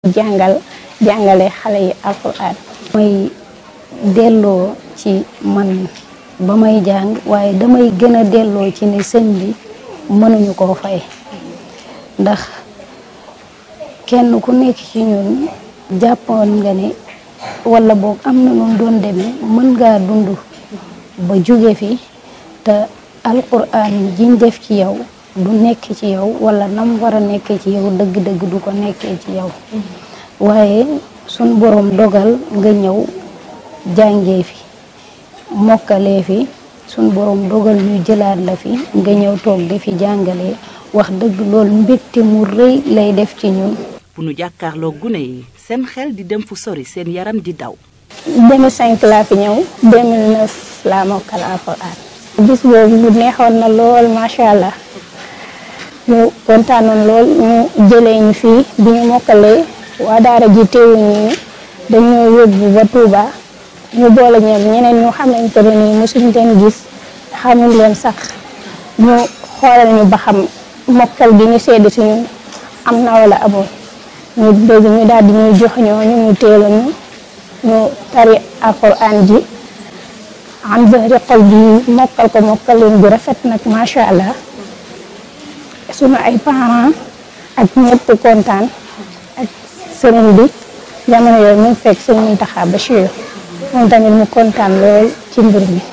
jàngale xale yi alquran mooy delloo ci man ba may jàng waaye damay gën a delloo ci ne sëñ bi mënuñu koo fay ndax kenn ku nekk ci ñun jàppoon nga ne wala boog am na nun doon demee mën ngaa dund ba jóge fi te alquran jiñ def ci yow du nekk ci yow wala nam war a nekkee ci yow dëgg-dëgg du ko nekkee ci yow waaye sun borom dogal nga ñëw jàngee fi mokkalee fi sun borom dogal ñu jëlaat la fi nga ñëw toog di fi jàngalee wax dëgg loolu mbégte mu rëy lay def ci ñun. bu nu jàkkaarloo gune yi seen xel di dem fu sori seen yaram di daw. 2005 laa fi ñëw 2009 laa mokkal alxuraan. bis boobu mu neexoon na lool macha allah ñu kontaanoon lool ñu jëlee ñu fii bi ñu mokkalee waa daara ji teewuñu ñu dañoo yóbbu ba Touba ñu boole ñeneen ñu xamante ne nii mosuñ leen gis xamul leen sax ñu xoolal ñu ba xam mokkal gi ñu sedd si ñun am na wala amul ñu dégg ñu daal di ñuy jox ñu teelu ñu tari alquran ji am zahri xol bi mokkal ko mokkalin bu rafet nag macha allah sunu ay parents ak ñëpp kontaan ak sëriñ bi jamono yooyu mu fekk sëñ Muntaxa Bachir moom tamit mu kontaan lool ci mbir mi.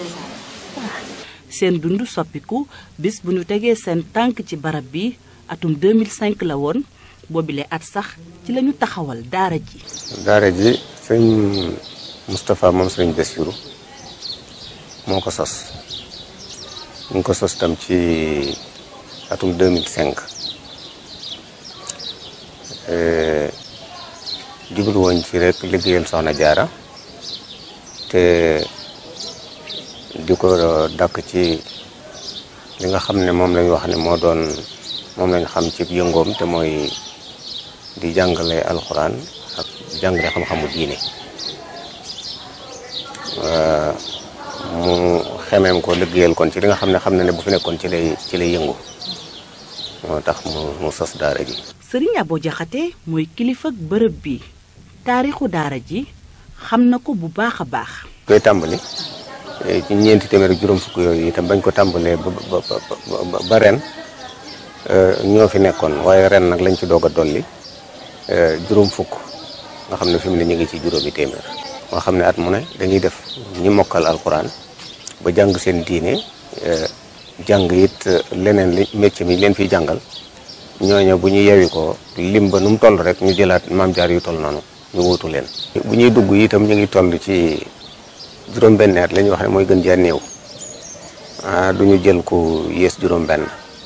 seen dund soppiku bis bu ñu tegee seen tànk ci barab bi atum 2005 la woon boobile at sax ci la ñu taxawal daara ji. daara ji sëñ Moustapha moom sëñ Bassirou moo ko sos ñu ko sos tam ci atum 2005 jublu woon ci rek liggéeyal Soxna Jaara te di ko dàkk ci li nga xam ne moom lañ wax ne moom lañ xam ci yëngoom te mooy di jàngale alxuraan ak jàngale xam-xamu diine mu xemeem ko liggéeyal kon ci li nga xam ne bu fi nekkoon ci lay yëngu moo tax mu sos daara ji. Sëriñ Abo Jaxate mooy kilifa ak bërëb bi taarixu daara ji xam na ko bu baax a baax. koy tàmbali ci ñeenti téeméer ak juróom fukk yooyu itam bañ ko tàmbalee ba ren ñoo fi nekkoon waaye ren nag lañ ci doog a dolli juróom fukk nga xam ne fi mu ne ñu ngi ci juróomi téeméer. nga xam ne at mu ne dañuy def ñi mokkal alquran ba jàng seen diine jàng it leneen li métier mi leen fiy jàngal ñooñu bu ñu yewi ko lim ba nu mu toll rek ñu jëlaat maam jaar yu toll noonu ñu wuutu leen. bu ñuy dugg itam ñu ngi toll ci juróom-benn at la ñuy wax ne mooy gën jaa néew du ñu jël ko yées juróom-benn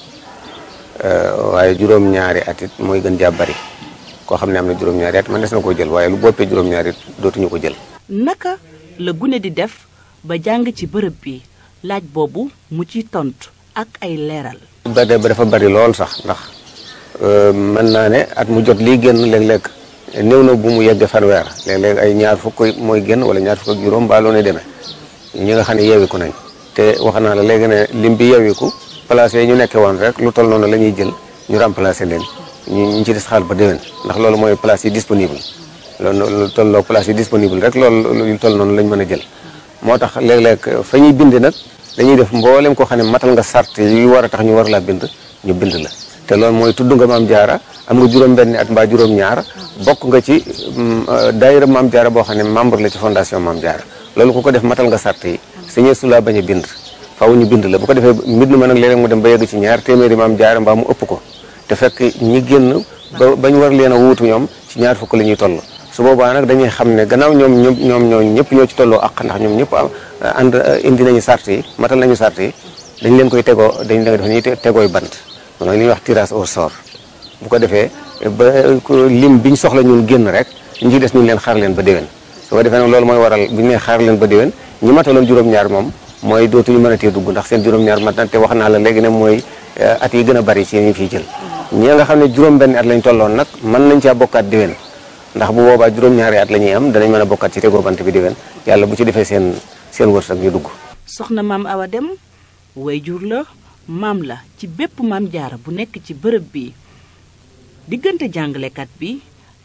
waaye juróom-ñaari at it mooy gën jaa bari koo xam ne am na juróom-ñaari at man des na koo jël waaye lu boppee juróom-ñaari it dootuñu ko jël. naka la gune di def ba jàng ci bërëb bi laaj boobu mu ci tontu ak ay leeral. ba dafa bari lool sax ndax mën naa ne at mu jot lii génn léeg-léeg néew na bu mu yegg fanweer léeg-léeg ay ñaar fukk mooy génn wala ñaar fukk ak juróom ba loo ne demee ñi nga xam ne yeewiku nañ te wax naa la léegi ne lim bi yeewiku place yi ñu nekkee woon rek lu toll noonu la ñuy jël ñu remplacer leen ñu ci des xaal ba déwén ndax loolu mooy place yi disponible loolu lu tolloo place yi disponible rek loolu lu toll noonu lañ mën a jël moo tax léeg-léeg fa ñuy bind nag dañuy def mboolem koo xam ne matal nga sart yu war a tax ñu war laa bind ñu bind la te loolu mooy tudd nga maam jaara am nga juróom-benn at mbaa juróom-ñaar bokk nga ci daayira maam jaara boo xam ne membre la ci fondation maam jaara loolu ku ko def matal nga sart yi sañee su laa bañ a bind faaw ñu bind la bu ko defee mbind ma nag léeg-léeg mu dem ba yegg ci ñaar téeméeri maam jaara mbaa mu ëpp ko te fekk ñi génn ba ñu war leen a wuutu ñoom ci ñaar fukk la ñuy toll su boobaa nag dañuy xam ne gannaaw ñoom ñëpp ñoo ci tolloo ak ndax ñoom ñëpp ànd indi nañu sart yi matal nañu sart yi dañ leen koy tegoo dañ leen def ñuy tegooy bant mooy li ñuy wax tirage au sort bu ko defee ba lim biñ soxla ñun génn rek ñu ci des ñu leen xaar leen ba déwén su ko defee nag loolu mooy waral bu ñu nee xaar leen ba déwén ñi mataloon juróom-ñaar moom mooy dootuñu mën a tee dugg ndax seen juróom-ñaar mat na te wax naa la léegi ne mooy at yi gën a bari ci ñu fiy jël ñi nga xam ne juróom-benn at lañ tolloon nag mën nañ caa bokkaat déwén ndax bu boobaa juróom-ñaari at la ñuy am danañ mën a bokkaat ci tegoo bant bi déwén yàlla bu ci defee seen wërsëg ñu dugg. soxna maam Awa Dem wayjur la maam la ci bépp maam jaara bu nekk ci bërëb bi diggante jàngalekat bi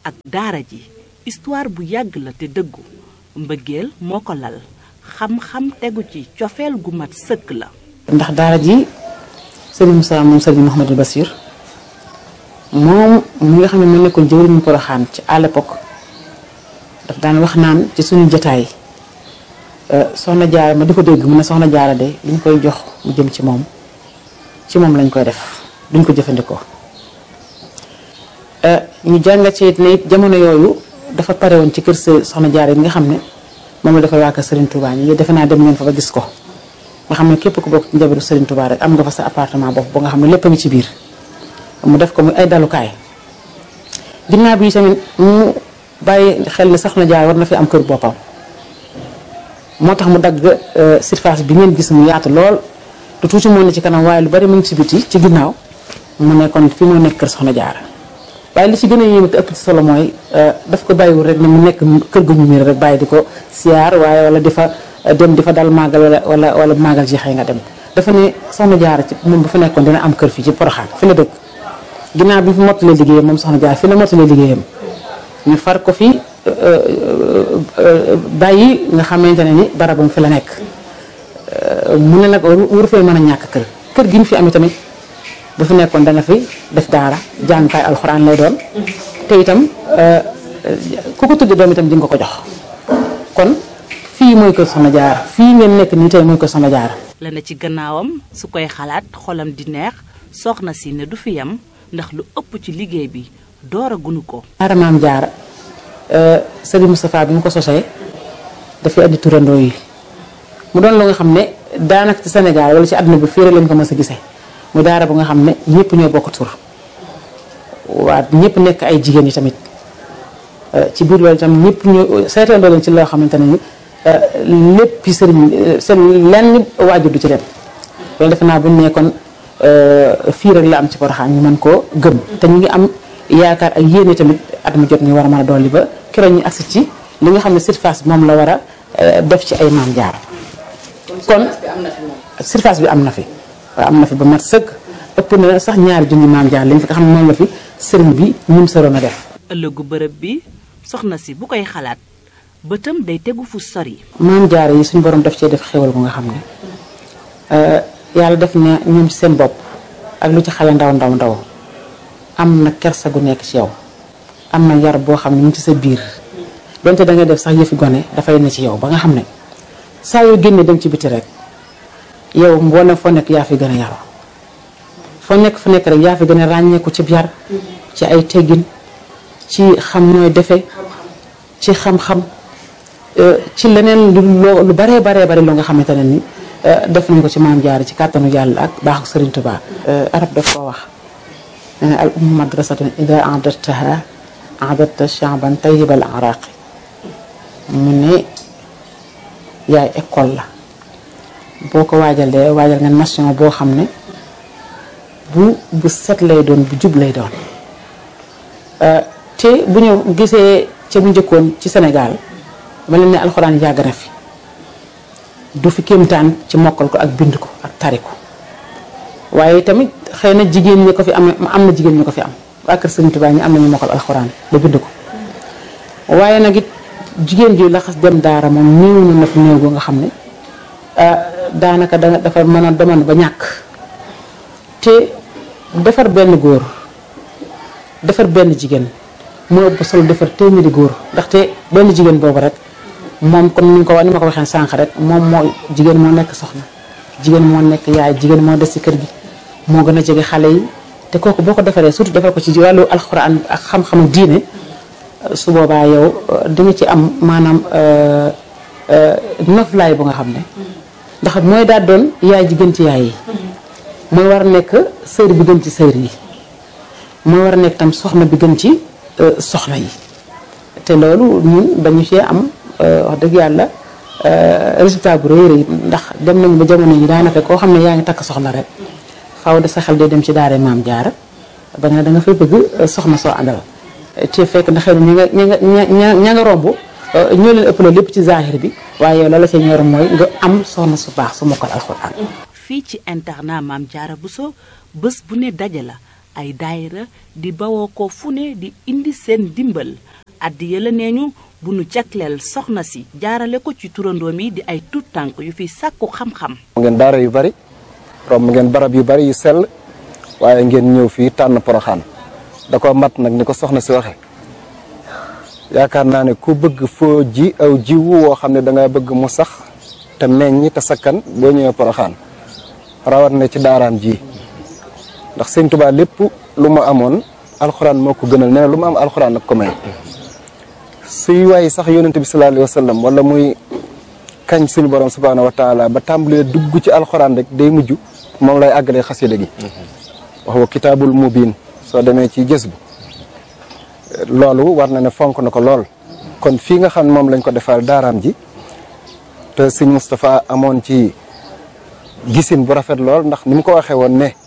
ak daara ji histoire bu yàgg la te dëggu mbëggeel moo ko lal xam-xam tegu ci cofeel gu mat sëkk la. ndax daara ji Serigne Moussa moom Serigne Mouhamadou Bassir moom mi nga xam ne moo nekkoon jëwriñu Porokhane ci à l'époque daf daan wax naan ci suñu jotaay soxna Jaara ma di ko dégg mu ne soxna Jaara de liñ koy jox mu jëm ci moom lañ koy def duñ ko jëfandikoo. ñu jàngat ci ne jamono yooyu dafa pare woon ci kër soxna Jaara yi nga xam ne moom la dafa waa kër Serigne Touba ñi defe naa dem ngeen fa ba gis ko nga xam ne képp ku bokk ci njabootu Serigne Touba rek am nga fa sa appartement bopp ba nga xam ne lépp a ngi ci biir mu def ko muy ay dalukaay. ginnaaw bi tamit mu bàyyi xel ne soxna Jaara war na fi am kër boppam moo tax mu dagg surface bi ngeen gis mu yaatu lool te tuuti moo ne ci kanam waaye lu bari mu ngi ci biti ci ginnaaw mu nekkoon fii moo nekk kër soxna Jaara. waaye li ci gën a yéeme te ëpp ci solo mooy daf ko bàyyiwul rek ne mu nekk kër gu ñu miir rek bàyyi di ko siyaar waaye wala di fa dem di fa dal màggal wala màggal jeexee nga dem dafa ne soxna Jaara ci moom bu fa nekkoon dina am kër fii ci Porokhane fi la dëkk. ginnaaw bi fi mottalee liggéeyam moom soxna Jaara fi la mottalee liggéeyam ñu far ko fi bàyyi nga xamante ne ni barabam fi la nekk mu ne nag waru fee mën a ñàkk kër gi ñu fi amee tamit. bu fi nekkoon danga fi def daara jàngukaay alxuraan lay doon te itam ku ko tudde doom itam di nga ko jox kon fii mooy kër soxna Jaara fii ngeen nekk nii tey mooy kër soxna Jaara. la na ci gannaawam su koy xalaat xolam di neex soxna si ne du fi yam ndax lu ëpp ci liggéey bi door a gunu ko. daara Maam Jaara Serigne Moustapha bi mu ko sosee dafay andi turandoo yi mu doon lu nga xam ne daanaka ci Sénégal wala ci àdduna bi fii rek lañ ko mës a gisee. mu daara bu nga xam ne ñëpp ñoo bokk tur waa ñëpp nekk ay jigéen yi tamit ci biir loolu itam ñëpp ñu seetandoo leen ci loo xamante ne ni lépp sëriñ seen lenn waajur du ci dem loolu defe naa bu ñu nekkoon fii rek la am ci Porokhane ñu mën koo gëm te ñu ngi am yaakaar ak yéene tamit at mu jot ñu war a mën a dolli ba keroog ñu agsi ci li nga xam ne surface moom la war a def ci ay Maam Jaara kon surface bi am na fi. waaw am na fi ba mat sëkk ëpp na sax ñaari junni Maam Jaara lañ fi nga xam ne moom la fi sëriñ bi ñum soroon a def. ëllëgu bërëb bi soxna si bu koy xalaat bëtam day tegu fu sori. Maam Jaara yi suñu borom def cee def xéwal gu nga xam ne yàlla def na ñoom ci seen bopp ak lu ci xale ndaw am na kersa gu nekk ci yow am na yar boo xam ne mu ci sa biir donte da nga def sax yëfi gone dafay ne ci yow ba nga xam ne saa yoo génnee dem ci biti rek. yow mboolem foo nekk yaa fi gën a yaroo foo nekk rek yaa fi gën a ràññeeku ci yar ci ay teggin ci xam nooy defe ci xam-xam ci leneen lu baree lu nga xamante ne ni def nañ ko ci Maam Jaara ci kàttanu yàlla ak baaxu Sëriñ Tuubaa. arab daf koo wax al ummu madrasatun ida a'dadtaha a'dadta sha'ban tayyibal araqi mu ne yaay école la. boo ko waajalee waajal nga nation boo xam ne bu set lay doon bu jub lay doon te bu ñu gisee ca bu njëkkoon ci Sénégal ma leen ne alxuraan yàgg na fi du fi kéemtaan ci mokkal ko ak bind ko ak tari ko waaye tamit xëy na jigéen ñi ko fi am na jigéen ñi ko fi am waa kër Sëriñ Tuubaa ñi am nañu mokkal alxuraan ba bind ko waaye nag it jigéen ji laxas dem daara moom néew na fi néew boo nga xam ne daanaka dafa mën a demoon ba ñàkk te defar benn góor defar benn jigéen moo ëpp solo defar téeméeri góor ndaxte benn jigéen boobu rek moom comme ni ma ko waxee sànq rek moom moo jigéen moo nekk soxna jigéen moo nekk yaay jigéen moo des ci kër gi moo gën a jege xale yi te kooku boo ko defaree surtout defar ko ci wàllu alxuraan ak xam-xamu diine su boobaa yow di nga ci am maanaam noflaay bu nga xam ne ndax mooy daal doon yaay ji gën ci yaay yi mooy war a nekk sër bi gën ci sër yi mooy war a nekk tam soxna bi gën ci soxna yi te loolu ñun dañu cee am wax dëgg yàlla résultat bu rëy ndax dem nañu ba jamono yi daanaka koo xam ne yaa ngi takk soxna rek faaw de sa xel day dem ci daara Maam Jaara ba nga da nga fay bëgg soxna soo àndal te fekk na xëy na ña nga romb ñoo leen ëpp la lépp ci zahir bi waaye yow la la ca ñor mooy nga am soxna su baax su mokkal alxuraan. fii ci internat Maam Jaara Bousso bés bu ne daje la ay daayira di bawoo ko fu ne di indi seen dimbal addiya la neeñu bu nu jagleel soxna si jaarale ko ci turandoom yi di ay tuut tànk yu fi sàkku xam-xam. ngeen daara yu bari romb ngeen barab yu bari yu sell waaye ngeen ñëw fii tànn Poroxaan da ko mat nag ni ko soxna si waxe yaakaar naa ne ku bëgg foo ji aw jiwu woo xam ne danga bëgg mu sax te meññ te sakkan boo ñëwee Poroxaan rawat na ci daaraam ji ndax sëñ Tuubaa lépp lu ma amoon alxuraan moo ko gënal nee na lu ma am alxuraan nag ko may suy waaye sax yonente bi sallallahu alayhi wa sallam wala muy kañ suñu borom subhaanahu wa taala ba tàmbalee dugg ci alxuraan rek day mujj moom lay àggalee xasida gi wax wa kitaabul mubiin soo demee ci gës bu loolu war na ne fonk na ko lool kon fii nga xam ne moom lañ ko defal daaraam ji te sëñ Moustapha amoon ci gisin bu rafet lool ndax ni mu ko waxee woon ne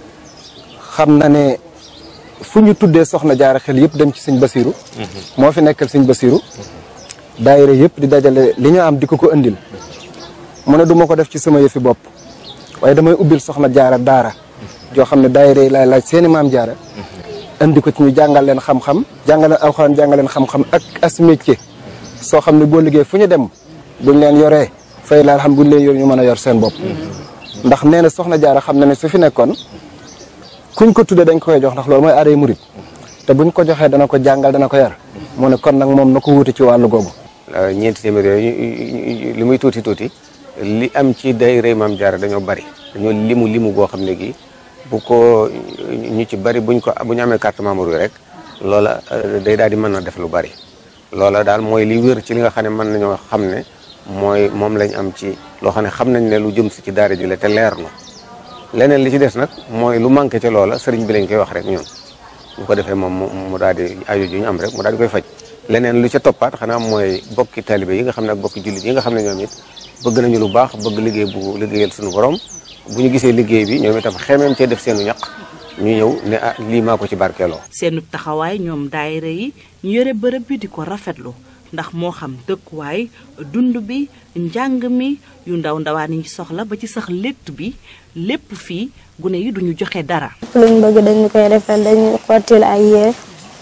xam na ne fu ñu tuddee soxna jaara xel yëpp dem ci sëñ Basiru moo fi nekkal sëñ Basiru daayira yëpp di dajale li ñu am di ko indil mu ne du ma ko def ci sama yëfi bopp waaye damay ubbil soxna jaara daara joo xam ne daayira yi laay laaj seeni maam jaara indi ko ci ñu jàngal leen xam-xam jàngal leen alxuraan jàngal leen xam-xam ak as métier soo xam ne boo liggéey fu ñu dem buñ leen yoree fay laal xam buñ leen yor ñu mën a yor seen bopp ndax nee na soxna jaara xam na ne su fi nekkoon kuñ ko tuddee dañ ko koy jox ndax loolu mooy aaday murit te buñ ko joxee dana ko jàngal dana ko yar mu ne kon nag moom na ko wuute ci wàllu googu. ñeenti téeméer yooyu li muy tuuti tuuti li am ci daayira Maam Jaara dañoo bari dañoo limu goo xam ne gi bu ko ñu ci bari bu ñu amee carte membre yi rek loola day daal di mën a def lu bari loola daal mooy li wér ci li nga xam ne mën nañoo xam ne moom lañ am ci loo xam ne xam nañ ne lu jëm si ci daara ji la te leer na leneen li ci des nag mooy lu manqué ca loola sëriñ bi lañ koy wax rek ñun bu ko defee moom mu daal di aju ju ñu am rek mu daal di koy faj leneen lu ca toppaat xanaa mooy bokki taalibe yi nga xam ne ak bokki jullit yi nga xam ne ñoom it bëgg nañu lu baax bëgg liggéey bu liggéeyal suñu borom bu ñu gisee liggéey bi ñoom itam xemeem cee def seenu ñaq ñu ñëw ne ah lii maa ko ci barkeeloo. seenu taxawaay ñoom daayira yi ñu yore bërëb bi di ko rafetlu ndax moo xam dëkkuwaay dund bi njàng mi yu ndawaan yi soxla ba ci sax létt bi lépp fii gune yi duñu joxe dara. luñ bëgg dañu koy defal dañu xottil ay yére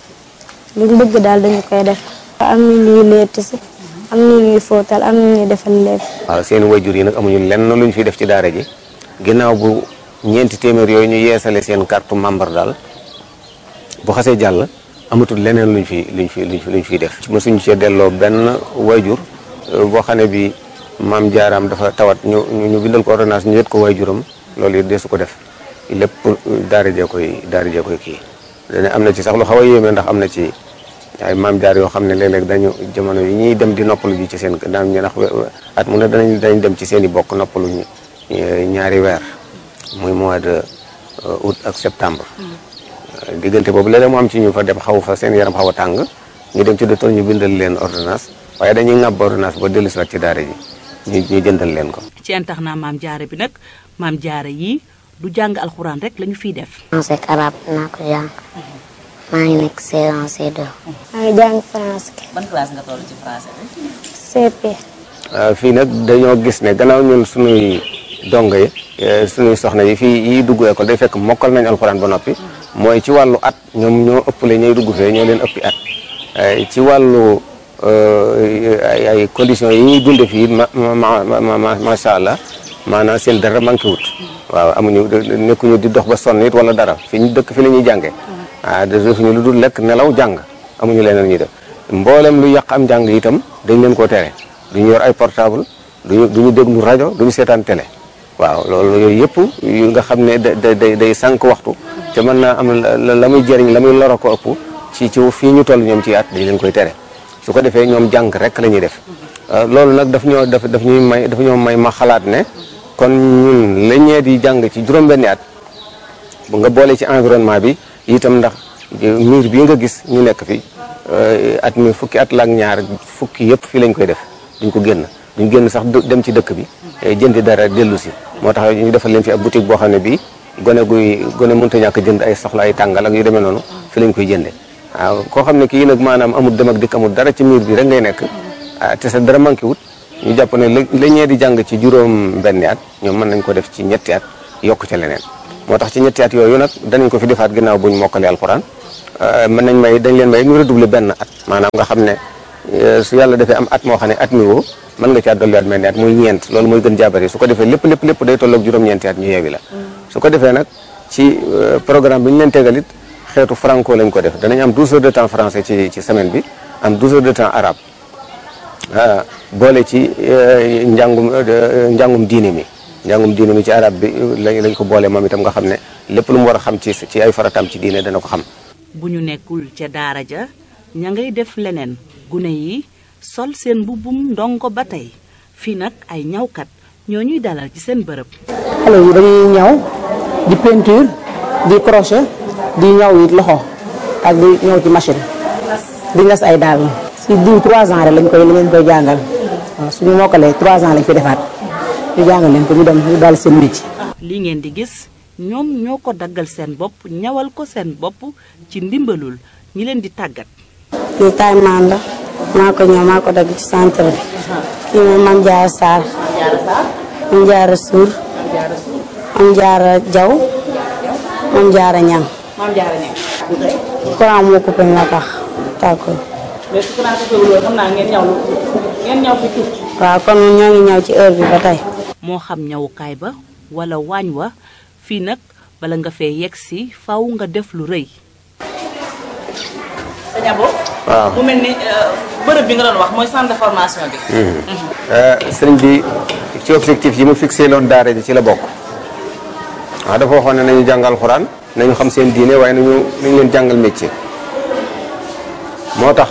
luñ bëgg daal dañu koy def. am na ñuy létt si am na ñuy fóotal am na ñuy defal lépp. waaw seen wayjur yi nag amuñu lenn luñ fi def ci daara ji ginnaaw bu ñeenti téeméer yooyu ñu yeesale seen carte membre daal bu xasee jàll amatul leneen luñ fi def. mësuñu cee delloo benn wayjur boo xam ne bi maam jaaraam dafa tawat ñu bindal ko ordonnance ñu wet ko wayjuram loolu it deesu ko def lépp daara jee koy kii. dana am na ci sax lu xaw a yéeme ndax am na ci ay maam jaar yoo xam ne léeg-léeg dañu jamono yi ñuy dem di noppalu ji ci seen daan ñu ndax at mu ne dañ dem ci seen i bokk noppalu ñaari weer muy mois de août ak septembre. diggante boobu léeg-léeg mu am ci ñu fa dem xaw fa seen yaram xaw a tàng ñu dem ci docteur ñu bindal leen ordonnance waaye dañuy ŋàbb ordonnance ba dellu si waat ci daara ji ñu jëndal leen ko. ci internat maam jaara bi nag maam jaara yi du jàng alxuraan rek lañu fiy def. français ak arabe naa ko jàng maa ngi nekk C1 C2. maa ngi jàng français. ban classe nga toll ci français bi. CP. fii nag dañoo gis ne gannaaw ñun suñuy dongo yi suñuy soxna yi fii yi dugg école day fekk mokkal nañ alxuraan ba noppi mooy ci wàllu at ñoom ñoo ëppale ñooy dugg fee ñoo leen ëppi at ci wàllu ay conditions yi ñuy dunde fii macha allah maanaam seen dara manqué wut waaw amuñu nekkuñu di dox ba sonn it wala dara fi ñu dëkk fi la ñuy jàngee defuñu lu dul lekk nelaw jàng amuñu leneen ñuy def mboolem lu yàq am jàng itam dañ leen koo tere duñu yor ay portable duñu déglu rajo duñu seetaan télé waaw loolu yooyu yëpp yu nga xam ne day sànq waxtu te mën naa am la muy jëriñ la muy loro ko ëpp ci fii ñu toll ñoom ci at dañ leen koy tere su ko defee ñoom jàng rek la ñuy def loolu nag daf ñoo may ma xalaat ne kon ñun la ñee di jàng ci juróom-benni at bu nga boole ci environnement bi itam ndax miir bii nga gis ñu nekk fi at mi fukki at la ak ñaar fukki yëpp fii lañ koy def duñ génn sax dem ci dëkk bi jëndi dara dellu si moo tax ñu defal leen fi ab boutique boo xam ne bii gone mënta ñàkk jënd ay soxla ay tàngal ak yu demee noonu fi lañ koy jënde waaw koo xam ne kii nag maanaam amul dem ak dikk amul dara ci miir bi rek ngay nekk te sa dara manqué wut ñu jàpp ne la ñee di jàng ci juróom benni at ñoom mën nañ ko def ci ñetti at yokk ca leneen moo tax ci ñetti at yooyu nag danañ ko fi defaat ginnaaw buñ mokkale alxuraan mën nañ may dañ leen may ñu redoubler benn at maanaam nga xam ne su yàlla defee am at moo xam ne at mi woo mën nga caa dolliwaat mel ni at muy ñeent loolu mooy gën jaabari su ko defee lépp day tolloog juróom-ñeenti at ñu yeewi la su ko defee nag ci programme bi ñu leen tegalit xeetu franco lañ ko def danañ am 12 heures de temps français ci semaine bi am 12 heures de temps arabe boole ci njàngum diine mi ci arabe bi lañ ko boole moom itam nga xam ne lépp lu mu war a xam ci ay farataam ci diine dana ko xam. bu ñu nekkul ca daara ja ña ngay def leneen gune yi sol seen mbubbum ndongo ba tey fii nag ay ñawkat ñoo ñuy dalal ci seen bërëb. xale yi dañuy ñaw di peinture di crochet di ñaw it loxo ak di ñaw ci machine di nas ay daal si diw 3 ans rek lañ koy jàngal waaw suñu mokkalee 3 ans lañ fi defaat ñu jàngal leen ko ñu dem ñu daal seen métier. li ngeen di gis ñoom ñoo ko daggal seen bopp ñawal ko seen bopp ci ndimbalul ñi leen di tàggat. kii taay maan la maa ko ñëw maa ko dagg ci centre bi. kii moom Mame Diarra Sarr. Mame Diarra Sour. Mame Diarra Diaw. Mame Diarra Niang. courant moo coupé nga tax tàkkul. mais su courant coupé loolu xam naa ngeen ñaw fi tuuti. waaw kon ñoo ngi ñaw ci heure bi ba tey. moo xam ñawukaay ba wala waañ wa fii nag bala nga fee yegg si faw nga def lu rëy. sëñ Abo. waaw mu mel ni bërëb bi nga doon wax mooy centre de formation bi. sëriñ bi ci objectif yi mu fixé loon daara ji ci la bokk waaw dafa waxoon ne nañu jàngal alxuraan nañu xam seen diine waaye nañu leen jàngal métier moo tax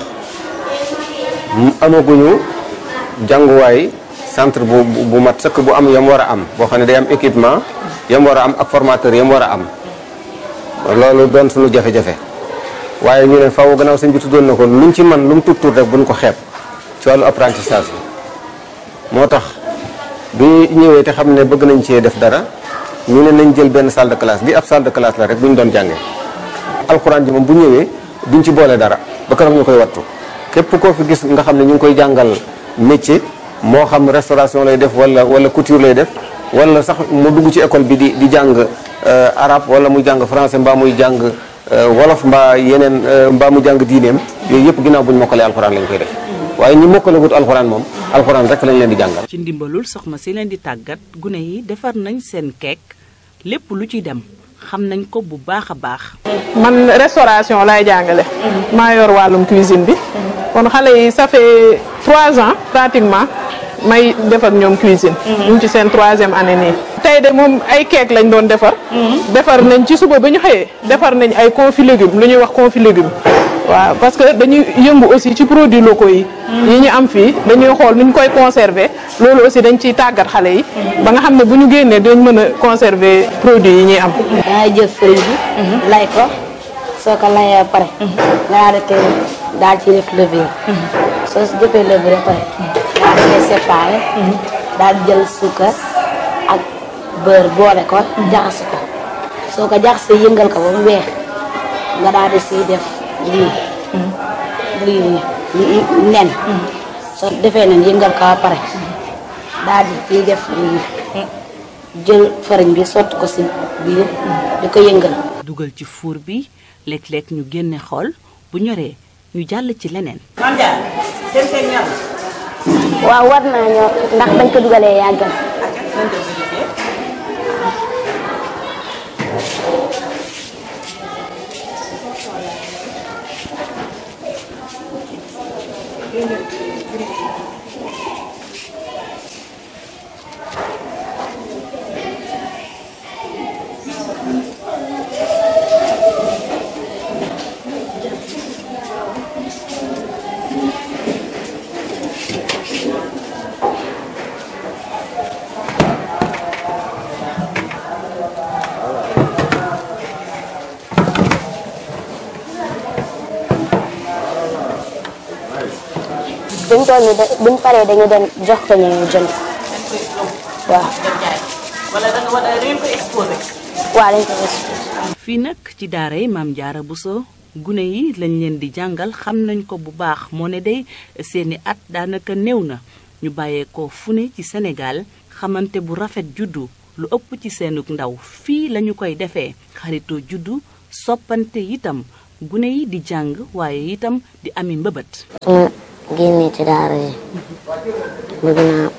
amaguñu jànguwaay centre bu mat sëkk bu am yam war a am boo xam ne day am équipement yam war a am ak formateur yam war a am loolu doon suñu jafe-jafe waaye ñu ne faaw gannaaw sëñ bi tuddoon na ko luñ ci man lu mu tuut rek buñ ko xeeb ci wàllu apprentissage bi moo tax bi ñëwee te xam ne bëgg nañ cee def dara ñu ne nañ jël benn salle de classe bi ab salle de classe la rek bu ñu doon jàngee alxuraan ji moom bu ñëwee duñ ci boole dara ba keroog ñu koy wattu képp koo fi gis nga xam ne ñu ngi koy jàngal métier moo xam restauration lay def wala couture lay def wala sax mu dugg ci école bi di jàng arabe wala muy jàng français mbaa muy jàng wolof mbaa yeneen mbaa mu jàng diineem yooyu yëpp ginnaaw bu ñu mokkalee alxuraan lañ koy def waaye ñi mokkale wut alxuraan moom alxuraan rek lañ leen di jàngal. ci ndimbalul soxna si leen di tàggat gune yi defar nañ seen keek lépp lu ci dem xam nañ ko bu baax a baax. man restauration laay jàngale. maa yor wàllum cuisine bi. kon xale yi ça fait 3 ans pratiquement may def ak ñoom cuisine. ñu ngi ci seen 3e année nii. tey de moom ay keek lañ doon defar. defar nañ ci suba ba ñu xëyee. defar nañ ay confit légumes lu ñuy wax confit légumes. waaw parce que dañuy yëngu aussi ci produits locaux yi. yi ñu am fii dañuy xool nu ñu koy conserver loolu aussi dañ ciy tàggat xale yi. ba nga xam ne bu ñu génnee dañ mën a conserver produits yi ñuy am. dangay jël fëriñ bi. lay ko soo ko layee pare. nga daal ci def levure. soo si defee levure ba pare. daal di koy séparé. daal di jël suukar ak beurre boole ko. jaxase ko soo ko jaxasee yëngal ko ba mu weex nga daal di siy def. lii nen soo defee nen yëngal ko ba pare daal di ciy def lii jël fariñ bi sotti ko si biir di ko yëngal. dugal ci four bi léeg-léeg ñu génne xool bu ñoree ñu jàll ci leneen. Mame Diarra seen keek ñor. waaw war naa ñor ndax bañ ko dugalee yàggal. buñ toll nii buñ paree dañu dem jox ko ñu jënd. waaw. wala da ngeen koy exposé. waaw dañ koy exposé. fii nag ci daara yi Mame Diarra Bousso gune yi lañ leen di jàngal xam nañ ko bu baax moo ne day seeni at daanaka néew na ñu bàyyeekoo fu ne ci Sénégal xamante bu rafet juddu lu ëpp ci seenug ndaw fii lañu koy defee xaritoo juddu soppante itam gune yi di jàng waaye itam di ami mbëbët. su ma génnee ci daara ji bëgg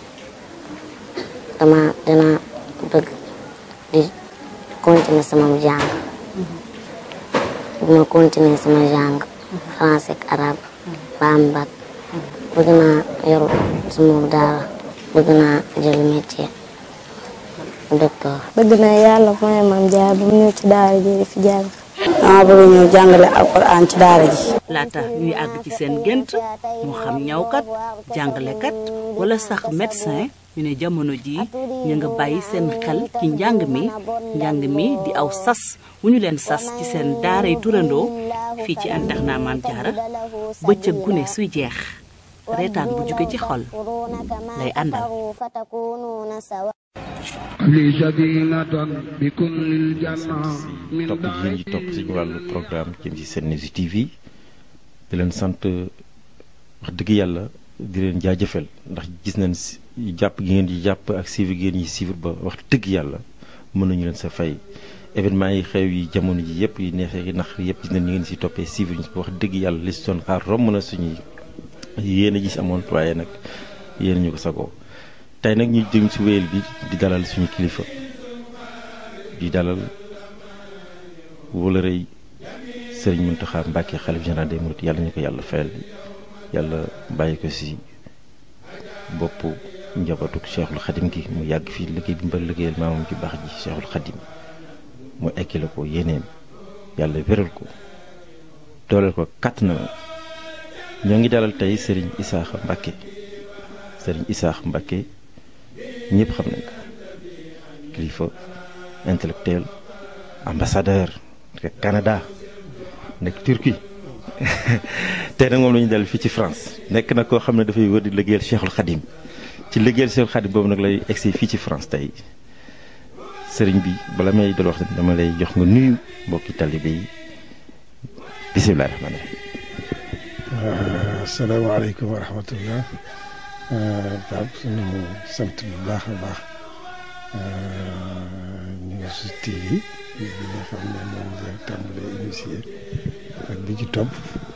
naa dina bëgg di continuer sama jàng bu ma continuer sama jàng français ak arabe ba am bac bëgg naa yor sama daara bëgg naa jël métier docteur. bëgg naa yàlla mooy Mame Diarra bu mu ñëw ci daara ji di fi jàng. dama bëgg ñëw jàngale alxuraan ci daara ji. laata ñuy àgg ci seen gént moo xam ñawkat jàngalekat wala sax médecin ñu ne jamono ji ñu nga bàyyi seen xel ci njàng mi di aw sas wu ñu leen sas ci seen daaray turandoo fii ci internat Mame Diarra bëccëg gune suy jeex reetaan bu jóge ci xol lay àndal. topp ji ñi topp suñu wàllu programme jëm ci Sen-News TV di leen sant wax dëgg yàlla di leen jaajëfal ndax gis nañ jàpp gi ngeen di jàpp ak suivre gi ngeen ñi suivre ba wax dëgg yàlla mën nañu leen sa fay événement yi xew yi jamono ji yëpp yi neexee yi nax yëpp gis nañ ñu ngeen si toppee suivre ñu wax dëgg yàlla li si doon xaar romb na suñuy yéen a gis amoon waaye nag yéen ñu ko sagoo tey nag ñu jëm si wéyal bi di dalal suñu kilifa di dalal wala rëy Serigne Mountakha Mbacké xalif général des mourides yàlla ñu ko yàlla fayal yàlla bàyyi ko si bopp njabootu Cheikhul Khadim gi mu yàgg fii liggéey bi mbër liggéeyal maamam ci baax ji Cheikhul Khadim mu ekki la ko yéeneem yàlla wéral ko dooleel ko kàtt na ñoo ngi dalal tey Serigne Issakha Mbacké Serigne Issakha Mbacké ñëpp xam nañ ko kilifa intellectuel ambassadeur Canada nekk Turquie tey nag moom la ñu dal fii ci France nekk na koo xam ne dafay wër di liggéeyal Cheikhul Khadim ci liggéeyal Cheikhul Khadim boobu nag lay egsi fii ci France tey sëriñ bi bala may dal wax dama lay jox nga nuyu mbokki talibé yi bisimilah rahmaani rahiim. asalaamaaleykum wa rahmatullah. Pape sunu sant bu baax a baax News TV bi nga xam ne moom nga tàmbalee initié ak bi ci topp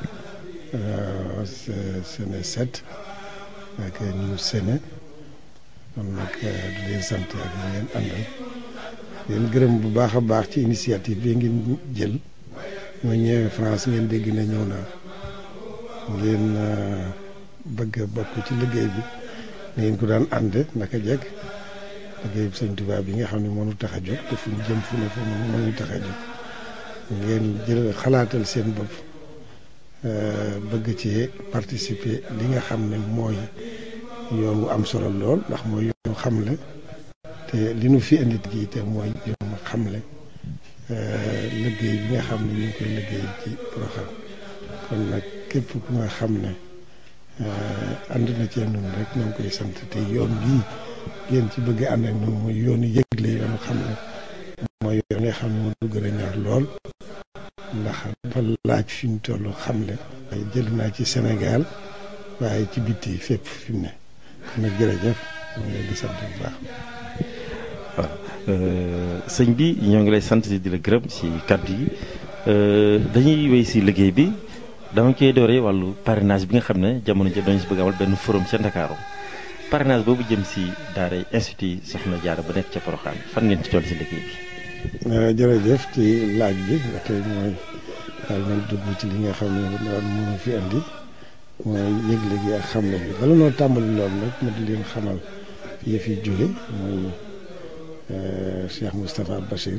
Sene 7 ak News Sene kon nag di leen sant ak ñu ngeen àndal leen gërëm bu baax a baax ci initiative bi ngeen jël ma ñëwee France ngeen dégg na ñëw naa ngeen bëgg a bokk ci liggéey bi ngeen ko daan ànde naka jekk liggéey bi Sëñ Tuubaa bi nga xam ne moo ñu tax a jóg te fu ñu jëm fu ne fu moo ñu tax a jóg ngeen jël xalaatal seen bopp bëgg ci participer li nga xam ne mooy yoon wu am solo lool ndax mooy yoonu xamle te li nu fi indi gi te mooy yoonu xamle liggéey bi nga xam ne ñu ngi koy liggéey ci Porokhane kon nag képp ku nga xam ne ànd na cee noonu rek ñoo ngi koy sant te yoon bii ngeen ci bëgg ànd ak noonu mooy yoonu yëgle yoonu xam ne mooy yoon nga xam ne moo du gën a ñor lool ndax dafa laaj fi mu toll xamle waaye jël naa ci Sénégal waaye ci bitti fépp fi mu ne kon nag jërëjëf ñu ngi leen di sant bu baax. waaw sëñ bi ñoo ngi lay sant di la gërëm si kàddu yi dañuy wéy si liggéey bi dama koy dooree wàllu parrainage bi nga xam ne jamono ji dañu si bëgg amal benn forum ca Ndakaaru parrainage boobu jëm si daaray institut Soxna Jaara ba nekk ca Porokhane fan ngeen ci toll si liggéey bi. jërëjëf ci laaj bi ba tey mooy daal nañ dugg ci li nga xam ne daal mënu fi andi mooy yëgle gi ak xamle bi bala noo tàmbali loolu nag ma di leen xamal yëf yi jóge mooy Cheikh Moustapha Bachir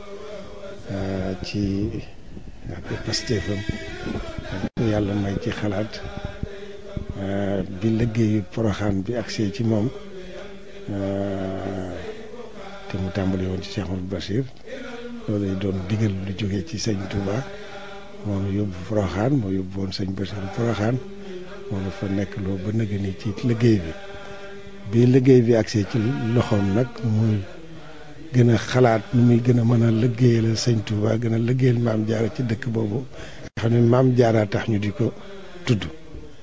ci ak pastéefam yàlla may ci xalaat bi liggéeyu Porokhane bi agsee ci moom te mu tàmbali woon ci Cheikh Mouhamadou Bachir loolu lay doon digal lu jógee ci sëñ Touba moom yóbbu Porokhane moo yóbbu woon sëñ Bachir Porokhane moom fa nekk loo ba nëgë ni ci liggéey bi liggéey bi agsee ci loxoom nag muy gën a xalaat nu muy gën a mën a liggéeyal sëñ Touba gën a liggéeyal Maam Jaara ci dëkk boobu nga xam ne Maam Jaara tax ñu di ko tudd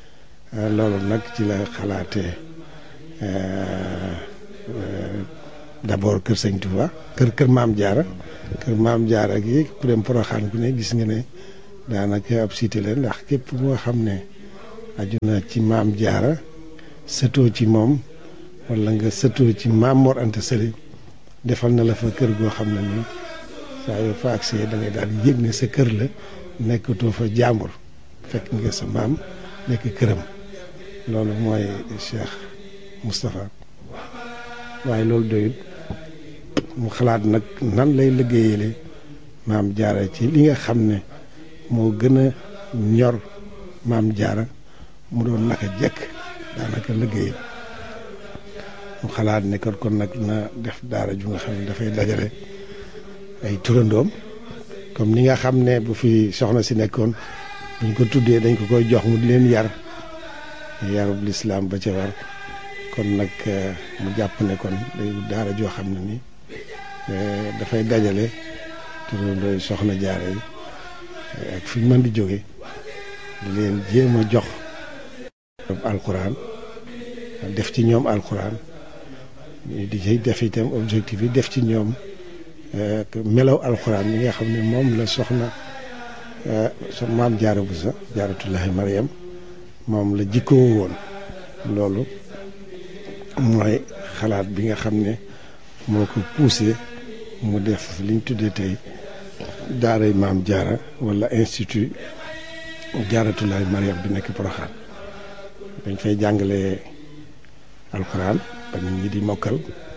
loolu nag ci la xalaatee d'abord kër Sëñ Touba kër Maam Jaara kër Maam Jaara gi ku dem Poroxaan ku ne gis nga ne daanaka ab cité la ndax képp moo xam ne aju na ci Maam Jaara sëtoo ci moom wala nga sëtoo ci Maam Mor Anta Sali defal na la fa kër goo xam ne nii saa yoo fa agsee da ngay daal yëg ne sa kër la nekkatoo fa jàmbur fekk nga sa maam nekk këram loolu mooy Cheikh Moustapha waaye loolu doyut mu xalaat nag nan lay liggéeyale Maam Jaara ci li nga xam ne moo gën a ñor Maam Jaara mu doon naka jekk daanaka liggéeyam mu xalaat ne kon nag na def daara ju nga xam ne dafay dajale ay turandoom comme ni nga xam ne bu fi soxna si nekkoon buñ ko tuddee dañ ko koy jox mu di leen yarub lislaam ba ca war kon nag mu jàpp ne kon day daara joo xam ne ni dafay dajale turandooy soxna Jaara yi ak fi mën di jóge di leen jéem a jox alxuraan def ci ñoom alxuraan di ci def itam objectif yi def ci ñoom melaw alxuraan yi nga xam ne moom la soxna Maam Jaara Buso Jaaratullaahi Mariam moom la jikkoo woon loolu mooy xalaat bi nga xam ne moo ko poussé mu def liñ tuddee tey daaray Maam Jaara wala institut Jaaratullaahi Mariam bi nekk Poroxaan dañ fay jàngale alxuraan ba nit ñi di mokkal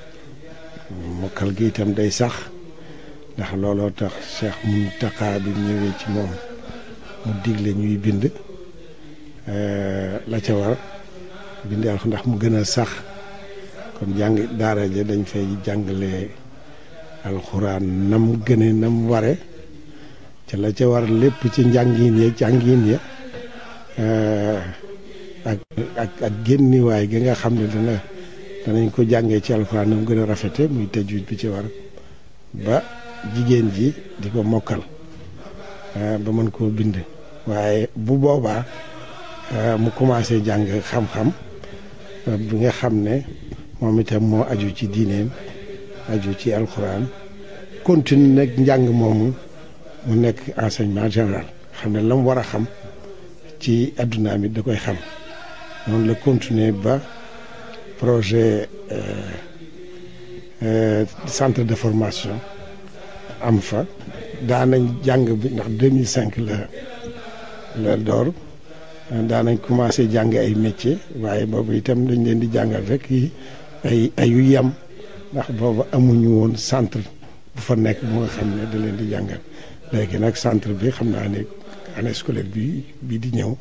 gi itam day sax ndax looloo tax Cheikh Mountakha bi ñëwee ci moom mu digle ñuy bind la ca war bind alxuraan ndax mu gën a sax kon jàng daara ja dañ fay jàngale alxuraan nam gëne nam ware ca la ca war lépp ci njàngin ya ak génniwaay gi nga xam ne danañ ko jàngee ci alxuraan nam gën a rafete muy tajwid bi ci war ba jigéen ji di ko mokkal ba mën koo bind waaye bu boobaa mu commencé jàng xam-xam bi nga xam ne moom itam moo aju ci diineem aju ci alxuraan continue nag njàng moomu mu nekk enseignement général xam ne la mu war a xam ci addunaam it da koy xam noonu la continuer ba projet centre de formation am fa daanañ jàng bi ndax 2005 la door daanañ commencé jàng ay métier waaye boobu itam dañ leen di jàngal rek ay yu yem ndax boobu amuñu woon centre bu fa nekk bu nga xam ne da leen di jàngal léegi nag centre bi xam naa ne année scolaire bi di ñëw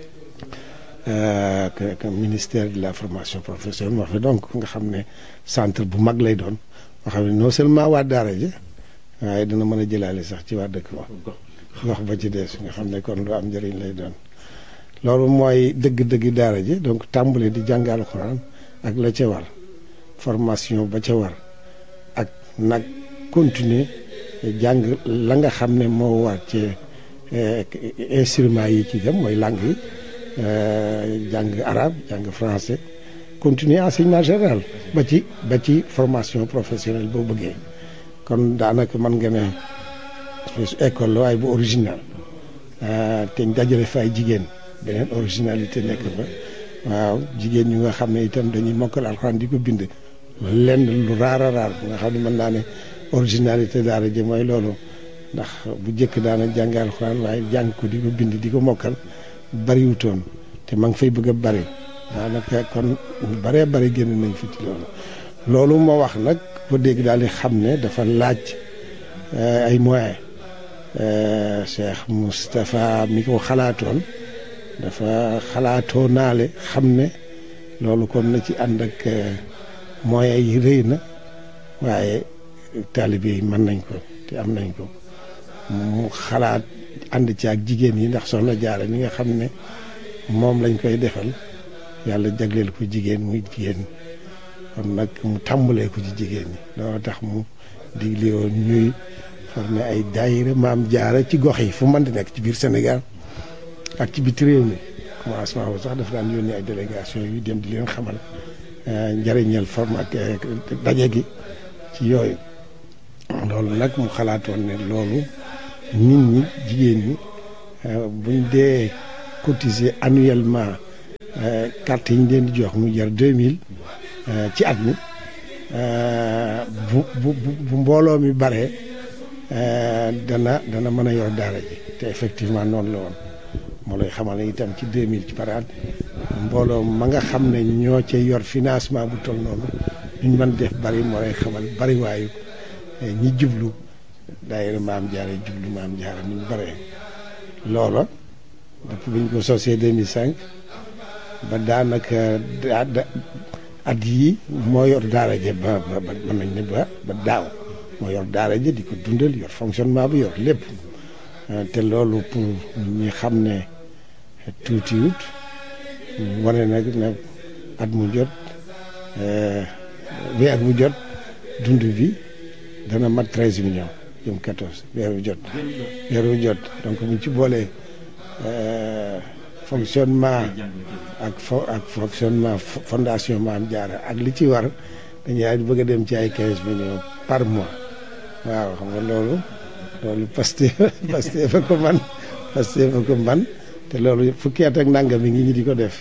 ministère de la formation professionnelle moo fi donc nga xam ne centre bu mag lay doon nga xam ne non seulement waa daara ji waaye dina mën a jëlaale sax ci waa dëkk wax ba ci des nga xam ne kon lu am njëriñ lay doon loolu mooy dëgg-dëgg daara ji donc tàmbale di jàng alxuraan ak la ca war formation ba ca war ak nag continuer jàng la nga xam ne moo war ci instruments yi ci dem mooy langue yi jàng arabe jàng français continuer enseignement général ba ci formation professionnelle boo bëggee kon daanaka mën nga ne école la waaye bu original te dajale fa ay jigéen beneen originalité nekk fa waaw jigéen ñu nga xam ne itam dañuy mokkal alxuraan di ko bind lenn lu raar a raar bu nga xam ne mën naa ne originalité daara ji mooy loolu ndax bu njëkk daana jàng alxuraan waaye jàng ko di ko bind di ko mokkal bariwutoon te ma ngi fay bëgg a bari daanaka kon baree bari génn nañ fi ci loolu moo wax nag ko dégg daal di xam ne dafa laaj ay moyens Cheikh Moustapha mi ko xalaatoon dafa xalaatoo naale xam ne loolu kon na ci ànd ak moyens yi rëy na waaye taalibe yi mën nañ ko te am nañ ko mu xalaat ànd ci ak jigéen yi ndax soxna Jaara mi nga xam ne moom lañ koy defal yàlla jagleel ko jigéen muy jigéen kon nag mu tàmbalee ko ci jigéen ñi loolu tax mu digle woon ñuy formé ay daayira Maam Jaara ci gox yi fu mën di nekk ci biir Sénégal ak ci biti réew mi commencement bu sax dafa daan yónnee ay délégation yu dem di leen xamal njëriñal forme ak daje gi ci yooyu. loolu nag mu xalaatoon ne loolu nit ñi jigéen ñi buñ dee cotiser annuellement carte yi ñu leen di jox mu jar 2000 ci at mi bu mbooloo mi bare dana mën a yor daara ji te effectivement noonu la woon moo lay xamal ne itam ci 2000 ci par at mbooloo ma nga xam ne ñoo cay yor financement bu toll noonu ñu mën def bari moo lay xamal bari waayu ñi jublu daayira Maam Jaara jublu Maam Jaara ni ñu bare loola depuis bi ñu ko sosee 2005 ba daanaka at yii moo yor daara ja ba mën nañ ne ba daaw moo yor daara ja di ko dundal yor fonctionnement bi yor lépp te loolu pour ñi xam ne tuutiwut wane nag ne at mu jot weer bu jot dund bi dana mat 13 millions jëm 14 weer bu jot donc buñ ci boolee fonctionnement ak fonctionnement fondation Maam Jaara ak li ci war dañuy bëgg a dem ci ay 15 millions par mois waaw xam nga loolu Pastef fa ko man te loolu fukki at ak nangam mi ngi ñi di ko def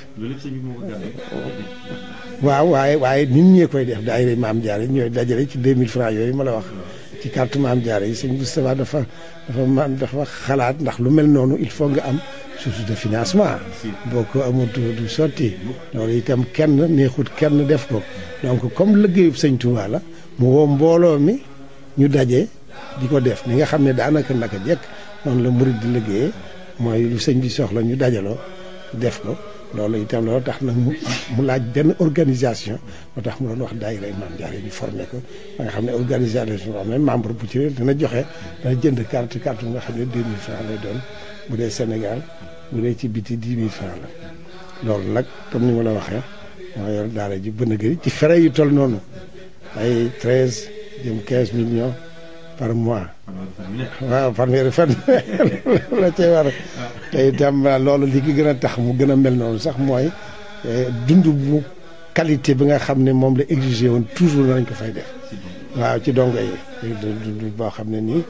waaw waaye nit ñee koy def daayira Maam Jaara yi ñooy dajale ci 2000 francs yooyu ma la wax ci carte Maam Jaara yi sëñ Moustapha dafa xalaat ndax lu mel noonu il faut nga am source de financement boo ko amul du sotti loolu itam kenn neexut kenn def ko donc comme liggéeyub sëñ Touba la mu woo mbooloo mi ñu daje di ko def ni nga xam ne daanaka naka jekk noonu la murid di liggéeyee mooy lu sëñ bi soxla ñu dajaloo def ko loolu itam loolu tax nag mu laaj benn organisation moo tax mu doon wax daayira Maam Jaara ñu formé ko ba nga xam ne organisation boo xam ne membre bu ci dana joxe dana jënd carte bu nga xam ne 2000 francs lay doon bu dee Sénégal bu dee ci biti 10 000 francs la loolu nag comme ni ma la waxee moo yor daara ji bën a gëri ci frais yu toll noonu ay 13 jëm 15 millions par mois waaw fanweeri fan la cay war te itam loolu li ki gën a tax mu gën a mel noonu sax mooy dund bu qualité bi nga xam ne moom la exigé woon toujours nañ ko fay def waaw ci dongo yi dund boo xam ne nii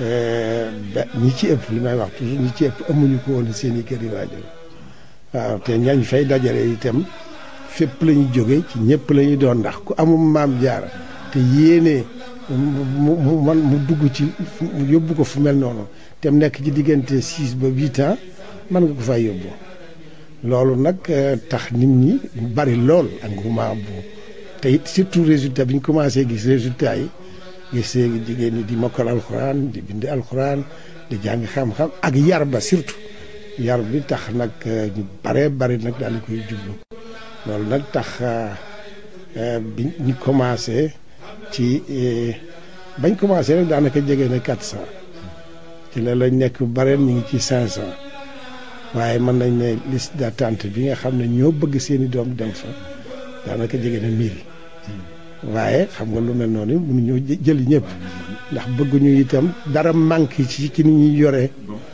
ñi ci ëpp li may wax toujours ñi ci ëpp amuñu ko woon seen i kër yi waajur waaw te ñañ fay dajale itam fépp la ñu jóge ci ñëpp la ñuy doon ndax ku amul Maam Jaara te yéene mu dugg ci yóbbu ko fu mel noonu te mu nekk ci diggante 6 ba 8 ans mën nga ko fay yóbbu loolu nag tax nit ñi bari lool engouement bu te it surtout résultat bi ñu commencé gis résultat yi gisee jigéen ñi di mokkal alxuraan di bind alxuraan di jàng xam-xam ak yar ba surtout yar bi tax nag ñu bari nag daal di koy jublu loolu nag tax bi ñu commencé ci bañ commencé rek daanaka jege na 400 ci la lañ nekk bareen ñu ngi ci 500 waaye mën nañ ne liste d'attente bi nga xam ne ñoo bëgg seeni doom dem fa daanaka jege na 1000 waaye xam nga lu mel noonu mënuñoo jëli ñëpp ndax bëgguñu itam dara manqué ci ni ñuy yoree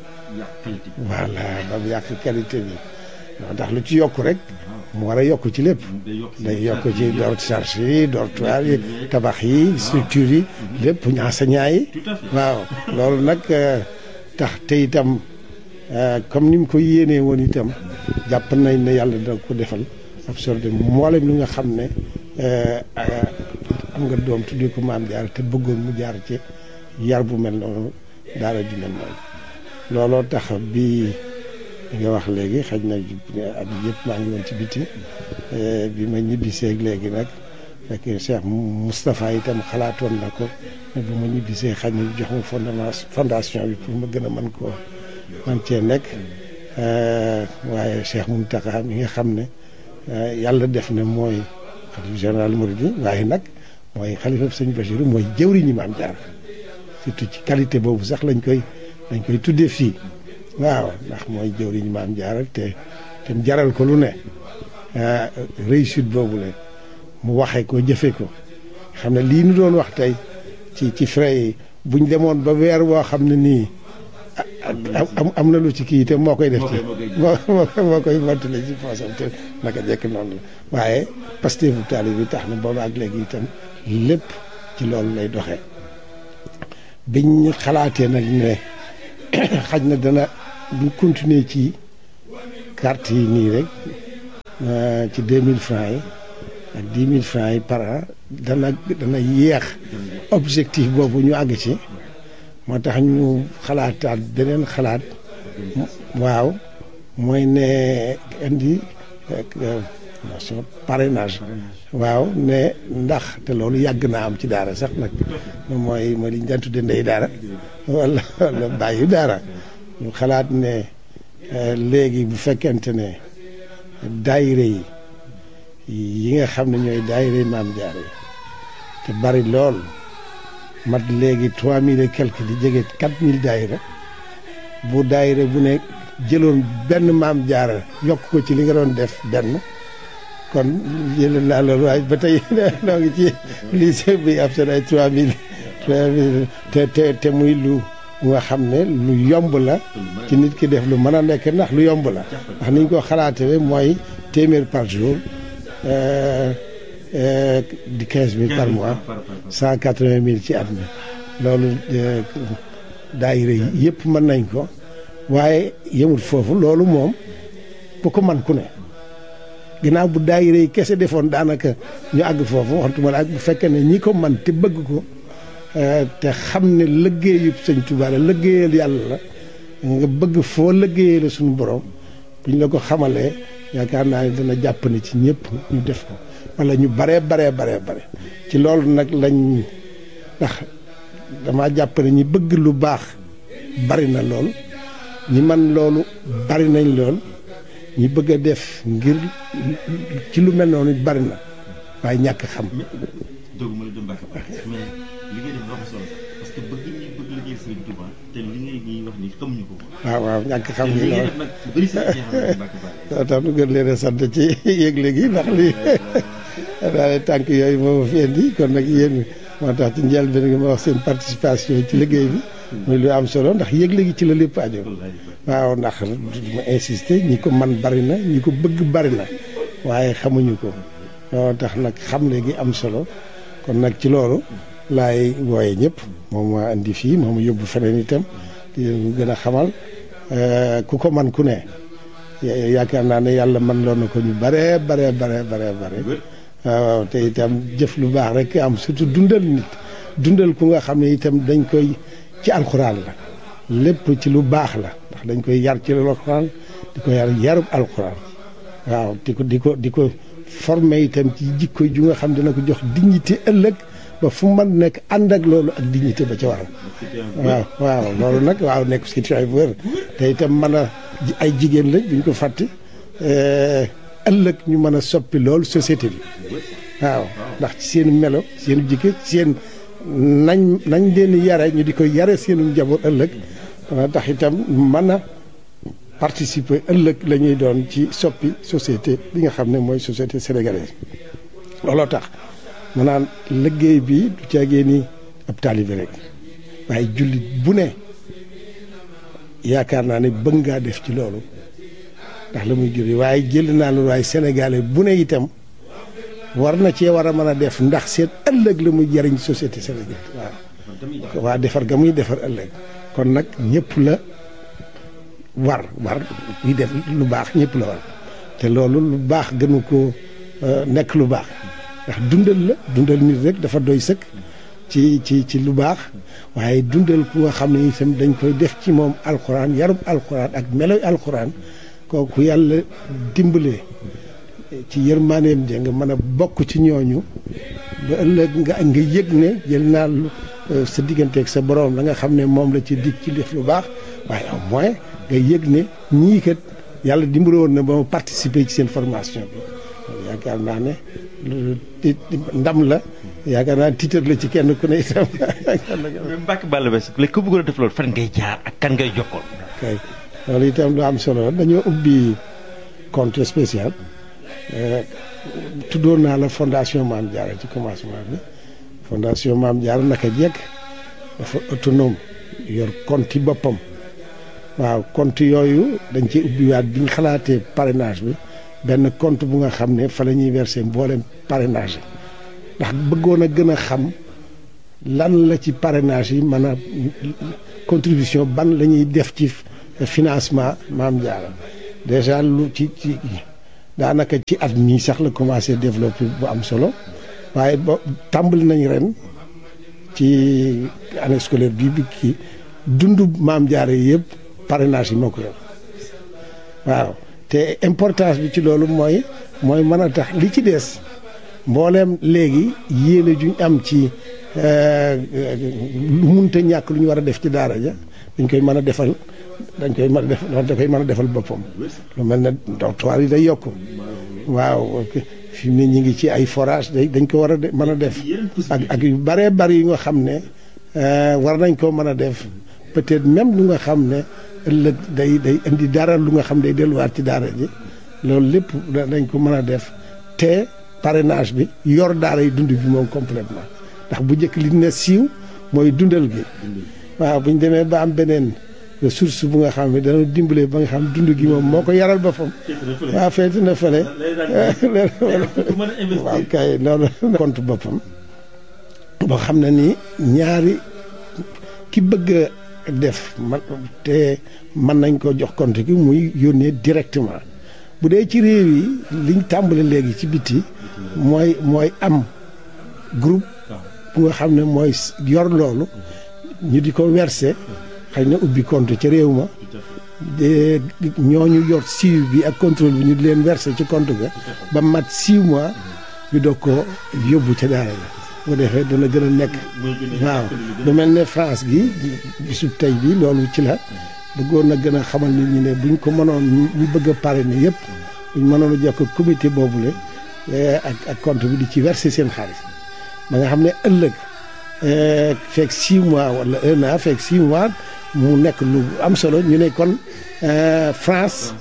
voilà ba mu yàq qualité bi ndax lu ci yokk rek mu war a yokk ci lépp day yokk ci charge yi dortoir yi tabax yi structure yi lépp enseignant yi waaw loolu nag tax te itam comme ni mu ko yéenee woon itam jàpp nañ ne yàlla dina ko defal absorbé mboolem li nga xam ne am nga doom tuddee ko Maam Jaara te bëggoon mu jaar ci yar bu mel noonu daara ju mel noonu looloo tax bi nga wax léegi xaj na at yëpp maa ngi woon ci biti bi ma ñibbiseeg léegi nag fekk Cheikh Moustapha itam xalaatoon na ko ne bu ma ñibbisee xaj na jox ma fondation bi pour ma gën a man cee nekk waaye Cheikh Mountakha mi nga xam ne yàlla def na mooy xalifa général Mouride waaye nag mooy xalifa sëñ Bachir mooy jëwriñu Maam Jaara surtout ci qualité boobu sax lañ koy tuddee fii waaw ndax mooy jëwriñu Maam Jaara te jaral ko lu ne réussite boobu la mu waxee ko jëfe ko xam ne lii nu doon wax tey ci frais yi buñ demoon ba weer woo xam ne nii am na lu ci kii te moo koy def ci moo koy mottale ci poosam te naka jekk noonu la waaye Pastef bu taali bi tax na booba ak léegi itam lépp ci loolu lay doxee biñ xalaatee nag ne xaj na dana bu continuer ci carte yi nii rek ci 2000 francs yi ak 10 000 francs yi par an dana yéex objectif boobu ñu àgg ci moo tax ñu xalaataat beneen xalaat waaw mooy ne indi parrainage waaw ne ndax te loolu yàgg naa am ci daara sax nag mooy li ñu daan tudde ndey daara wala bàyyi daara ñu xalaat ne léegi bu fekkente ne daayire yi nga xam ne ñooy daayire Maam Jaara yi te bari lool mat léegi 3000 et quelque di jege 4000 daayira bu daayira bu ne jëloon benn Maam Jaara yokk ko ci li nga doon def benn kon jëloon naa loolu waaye ba tey noo ngi ci lycée bi ab seen ay 3000 te muy lu nga xam ne lu yomb la ci nit ki def lu mën a nekk ndax lu yomb la ndax niñ ko xalaatee mooy téeméer par jour di 15000 par mois 180000 ci at mi loolu daayira yi yëpp mën nañ ko waaye yemul foofu loolu moom bu ko man ku ne ginnaaw bu daayira yi kese defoon daanaka ñu àgg foofu waxtuma la ak bu fekkee ne ñi ko man te bëgg ko te xam ne liggéeyub Sëñ Tuubaa la liggéeyal yàlla la nga bëgg foo liggéeyee la suñu borom buñ la ko xamalee yaakaar naa ne dana jàpp ne ci ñëpp ñu def ko wala ñu bare ci loolu nag lañ ndax dama jàpp ne ñi bëgg lu baax bari na lool ñi man loolu bari nañ lool ñi bëgg a def ngir ci lu mel noonu bari na waaye ñàkk xam. doguma la dem Mbacke mais li ngay def dafa solo parce que bëgg ñi bëgg liggéey Sëriñ Tuubaa te li ngay ñuy wax ni xamuñu ko. waaw ñàkk xam gi lool nag bëri sa soo tax nu gën leen a sant ci yëgle gi ndax lii daal tànk yooyu moo ma fi indi kon nag yéen moo tax ci njëlbéen gi ma wax seen participation ci liggéey bi muy lu am solo ndax yëgle gi ci la lépp aju waaw ndax ma insister ñi ko man bari na ñi ko bëgg bari na waaye xamuñu ko moo tax nag xam léegi am solo kon nag ci loolu laay wooye ñëpp moom ma indi fii moom yóbbu feneen itam di leen gën a xamal ku ko man ku ne yaakaar naa ne yàlla man loon na ko ñu bare waaw te itam jëf lu baax rek am surtout dundal ku nga xam ne itam dañ koy ci alxuraan la lépp ci lu baax la ndax dañ koy yar ci alxuraan di ko yarub alxuraan waaw di ko formé itam ci jikko ju nga xam dina ko jox dignité ëllëg ba fu man nekk ànd ak loolu ak dignité ba ca waral waaw loolu nag waaw nekk citoyen bu wér te itam mën a ay jigéen lañ buñ ko fàtte ëllëg ñu mën a soppi loolu société bi waaw ndax ci seen melo seen jikko seen nañ leen yare ñu di ko yare seenu njaboot ëllëg dana tax itam mën a participer ëllëg la ñuy doon ci soppi société bi nga xam ne mooy société sénégalaise looloo tax maanaam liggéey bi du caagee ni ab taalibe rek waaye jullit bu ne yaakaar naa ne bëgg ngaa def ci loolu ndax la muy juri waaye jël naa loolu waaye sénégalais bu ne itam war na cee war a mën a def ndax seen ëllëg la muy jariñ société sénégalaise waaw waa defar ga muy defar ëllëg kon nag ñëpp la war ñuy def lu baax ñëpp la war te loolu lu baax gënu ko nekk lu baax ndax dundal nit rek dafa doy sëkk ci lu baax waaye dundal ku nga xam ne itam dañ koy def ci moom alxuraan yarub alxuraan ak meloy alxuraan kooku yàlla dimbalee ci yërmaaneem ja nga mën a bokk ci ñooñu ba ëllëg nga yëg ne jël naa sa digganteeg sa borom la nga xam ne moom la ci dig ci def lu baax waaye au moins nga yëg ne ñii kat yàlla dimbale woon na ba ma participer ci seen formation bi yaakaar naa ne ndam la yaakaar naa tiitar la ci kenn ku ne itam. Mbacke Balla Basse léegi ku bëggoon a def loolu fan ngay jaar ak kan ngay jokkoon. kay loolu itam lu am solo dañoo ubbi compte spécial tuddoon naa la fondation Maam Jaara ci commencement bi fondation Maam Jaara naka jekk dafa autonome yor compte boppam waaw compte yooyu dañ ci ubbiwaat bi ñu xalaatee parrainage bi benn compte bu nga xam ne fa la ñuy versé mboolem parrainage ndax bëggoon a gën a xam lan la ci parrainage yi mën a contribution ban la ñuy def ci financement Maam Jaara déjà lu ci daanaka ci at mii sax la commencé développer bu am solo waaye ba tàmbali nañ ren ci année scolaire bi kii dundu Maam Jaara yi yëpp parrainage yi moo ko yor waaw te importance bi ci loolu mooy mën a tax li ci des mbooleem léegi yéene juñ am ci lu munta ñàkk lu ñu war a def ci daara ja dañ koy mën a defal da koy mën a defal boppam lu mel ne dortoir yi day yokk waaw fi mu ne ñu ngi ci ay forage dañ ko war a mën a def ak yu bëree bëri yu nga xam ne war nañ koo mën a def peut-être même lu nga xam ne ëllëg day indi dara lu nga xam day delluwaat ci daara ji loolu lépp dañ ko mën a def te parrainage bi yor daara yi dund bi moom complètement ndax bu njëkk li ne siiw mooy dundal gi waaw bu ñu demee ba am beneen ressource bu nga xam ne dana dimbale ba nga xam dund gi moom moo ko yaral boppam waaw feeti na fële waaw kay loolu compte boppam boo xam ne ni ñaari ki bëgg a def te mën nañ ko jox compte gi muy yónnee directement bu dee ci réew yi liñ tàmbale léegi ci biti mooy am groupe bu nga xam ne mooy yor loolu ñu di ko verser xëy na ubbi compte ca réew ma ñooñu yor suivi bi ak contrôle bi ñu di leen verser ci compte ga ba mat 6 mois ñu doog ko yóbbu ca daara la bu defee dana gën a nekk waaw lu mel ne France gi bisub tey bi loolu ci la bëggoon na gën a xamal nit ñi ne buñ ko mënoon ñu bëgg a parrainer yëpp buñ mënoon a jokk comité boobule ak compte bi di ci verser seen xaalis ba nga xam ne ëllëg fekk 6 mois wala 1 an fekk 6 mois mu nekk lu am solo ñu ne kon France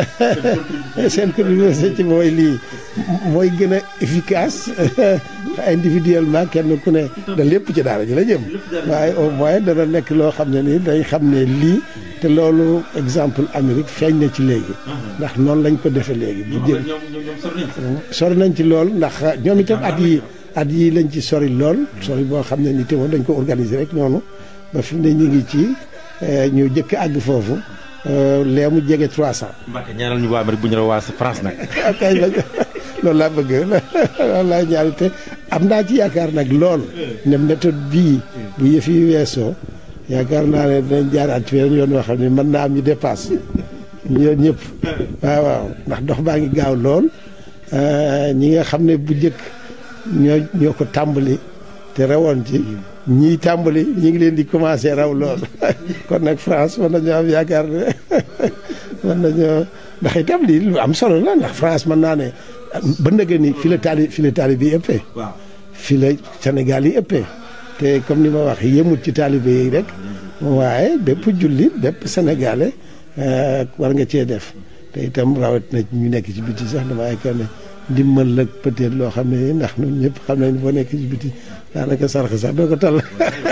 seen contribution ci mooy lii mooy gën a efficace individuellement kenn ku ne da lépp ci daara ji la jëm waaye au moins dana nekk loo xam ne ni dañ xam ne lii te loolu exemple Amérique feeñ na ci léegi ndax noonu lañ ko defee léegi bu jëm sori nañ ci lool ndax ñoom itam at yi lañ ci sori lool sori boo xam ne ni te woon dañ ko organiser rek noonu ba fi mu ne ñu ngi ci ñu jëkk àgg foofu lee mu jege 300. Mbacke ñaanal ñu waa Amérique bu ñu la waa France nag. loolu laa bëgg loolu laa ñaari te am naa ci yaakaar nag lool ne méthode bii bu yëf yi weesoo yaakaar naa ne dinañ jaaraat ci weneen yoon yoo xam ne mën naa am ñu dépasse ñu ñëpp waaw ndax dox baa ngi gaaw lool ñi nga xam ne bu njëkk ñoo ko tàmbali te rawoon ci ñii tàmbali ñi ngi leen di commencé raw lool kon nag France mën nañoo am yaakaar ne mën nañoo ndax itam lii lu am solo la ndax France mën naa ne ba ndëgë ni fi la taalibe yi ëppee fi la Sénégal yi ëppee te comme ni ma wax yëmut ci taalibe yi rek waaye bépp jullit bépp sénégalais war nga cee def te itam rawat na ñu nekk ci biti sax dama yaakaar ne ndimbal la peut-être loo xam ne ndax ñun ñëpp xam nañ boo nekk ci biti daanaka sarax sax doo ko tal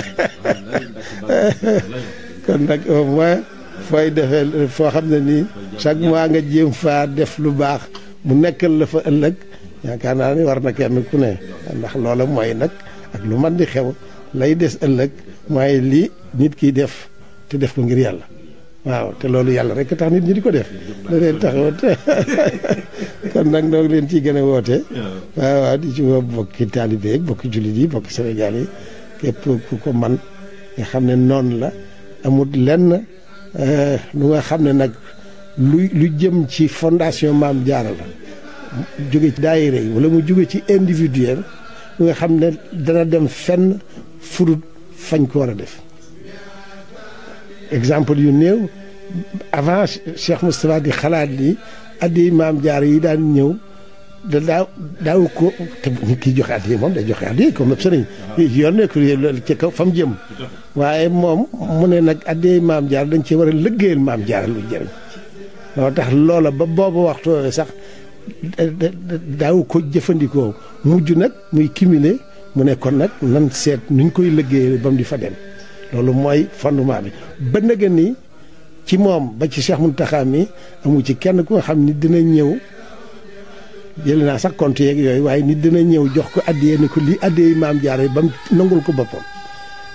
kon nag au moins fooy defee foo xam ne nii chaque mois nga jéem faa def lu baax mu nekkal la fa ëllëg yaakaar naa ni war na kenn ku ne ndax loola mooy nag ak lu man di xew lay des ëllëg mooy lii nit kiy def te def ko ngir yàlla waaw te loolu yàlla rek tax nit ñi di ko def da leen taxawat kon nag noo ngi leen ciy gën a woote waaw di ci woo bokki taalibe yi bokki jullit yi bokki Sénégal yi képp ku ko man nga xam ne noonu la amul lenn lu nga xam ne nag lu jëm ci fondation Maam Jaara la jóge ci daayira yi wala mu jóge ci individuel lu nga xam ne dana dem fenn furut fañ ko war a def exemple yu néew avant Cheikh Moustapha di xalaat ni addi Maam Jaara yi daan ñëw da daaw ko te nit ki joxe addi moom day joxe addi comme sëriñ yoon nekk ci kaw fa mu jëm waaye moom mu ne nag addi Maam Jaara dañ cee war a liggéeyal Maam Jaara lu jëriñ loo tax loola ba boobu waxtu sax daaw ko jëfandikoo mujj nag muy cumuler mu ne kon nag nan seet nuñ koy liggéeyal ba mu di fa dem loolu mooy fondement bi ba nga ni ci moom ba ci Cheikh Mountakha mi amu ci kenn ku nga xam ni dina ñëw jël naa sax compte yeeg yooyu waaye nit dina ñëw jox ko addiyee ni ko lii addiyee Maam Jaara ba mu nangul ko boppam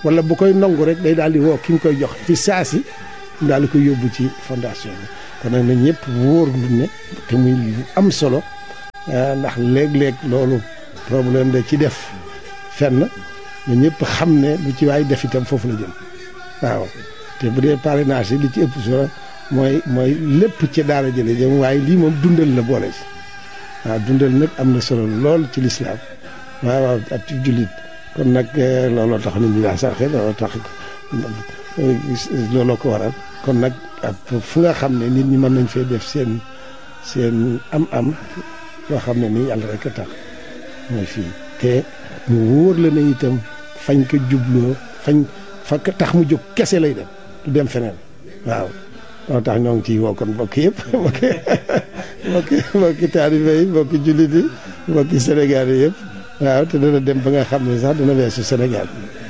wala bu koy nangu rek day daal di woo ki mu koy jox fi saasi daal di koy yóbbu ci fondation bi kon nag na ñëpp wóor lu ne te muy lu am solo ndax léeg-léeg loolu problème da ci def fenn na ñëpp xam ne lu ci waay def itam foofu la jëm waaw te bu dee parrainage yi li ci ëpp solo mooy lépp ci daara jële jëm waaye lii moom dundal la boole ci waaw dundal nag am na solo lool ci lislaam waaw ak ci jullit kon nag looloo tax nit ñi daa sarxe looloo tax looloo ko waral kon nag fu nga xam ne nit ñi mën nañ fee def seen am-am loo xam ne nii yàlla rek a tax mooy fii te mu wóor la ne itam fañ ko jubloo fa tax mu jóg kese lay dem du dem feneen waaw moo tax ñoo ngi ciy woo kon mbokk yëpp mbokki taalibe yi mbokki jullit yi mbokki Sénégal yi yëpp waaw te dana dem ba nga xam ne sax dana weesu Sénégal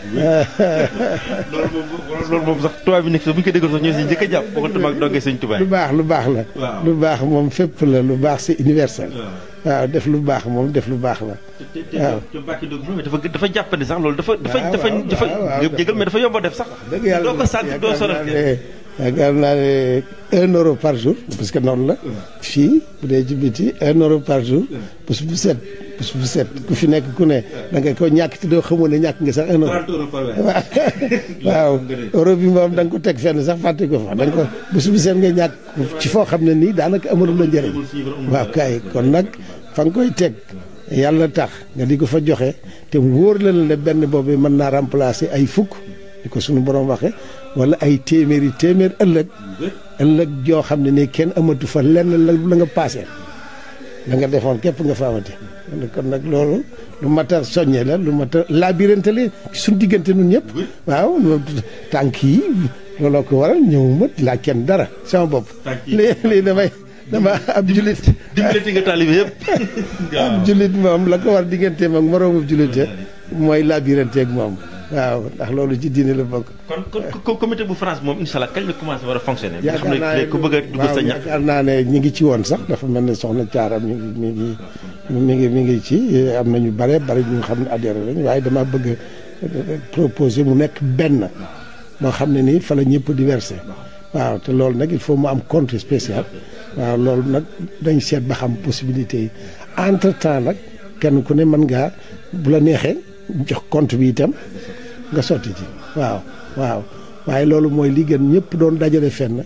loolu moom sax tubaab bi nekk sax bu ñu ko déggoon sax ñoo si njëkk a jàpp boo ko tamaak dongee sëñ tubaab lu baax la lu baax moom fépp la lu baax c'est universel waaw def lu baax moom def lu baax la waaw dafa jàppandi sax loolu dafa jégal mais dafa yomb a def sax dëgg yàlla doo ko sant doo sonal yaakaar naa ne 1 euro par jour parce que noonu la fii bu dee ci biti 1 euro par jour bés bu set ku fi nekk ku ne da nga ko ñàkk te doo xamoon ne ñàkk nga sax 1 euro waaw euro bi moom da nga ko teg fenn sax fàtte ko fa da nga ko bés bu set nga ñàkk ci foo xam ne nii daanaka amalul la njëriñ waaw kay kon nag fa nga koy teg yàlla tax nga di ko fa joxe te wóor la ne benn boobu mën naa remplacer ay fukk di ko suñu borom waxe wala ay téeméer ëllëg joo xam ne ni kenn amatu fa lenn la nga paasee la nga defoon képp nga fa amati kon nag loolu lu mat a soññe la lu mat a labirante la suñ diggante nun ñëpp waaw tànk yi looloo ko waral ñëwuma laaj kenn dara sama bopp lii dama ab julit dimbalati nga taalibe yëpp ab julit moom la ko war digganteem ak moroomu julit mooy labirante ak moom waaw ndax loolu ci diine la bokk. kon comité bu France moom incha allah kañ la commencé war a fonctionner. yaakaar naa ne ku bëgg a dugg sa ñax. yaakaar naa ne ñi ngi ci woon sax dafa mel ne soxna Thiara mi ngi ci am na ñu bare ñu xam ne adhéré lañ waaye dama bëgg a proposer mu nekk benn moo xam ne nii fa la ñëpp di versé waaw te loolu nag il faut mu am compte spécial waaw loolu nag dañ seet ba xam possibilité yi entre temps nag kenn ku ne mën ngaa bu la neexee jox compte bi itam. nga sotti ci waaw waaye loolu mooy li gën ñëpp doon dajale fenn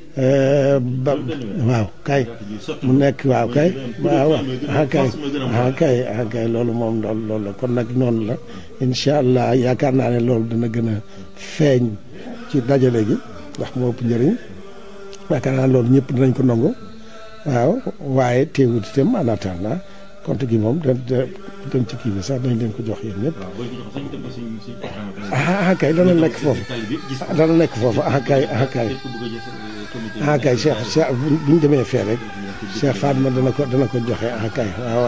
waaw kay mu nekk waaw kay kay loolu moom loolu la kon nag noonu la incha allah yaakaar naa ne loolu dina gën a feeñ ci dajale gi ndax moo ëpp njëriñ yaakaar naa loolu ñëpp dinañ ko nangu waaw waaye teewut itam en attendant compte gi moom dem ci kii bi sax dañ leen ko jox yéen ñëpp kay dana nekk foofu kay Cheikh bu ñu demee fee rek Cheikh Fatma dana ko joxe kay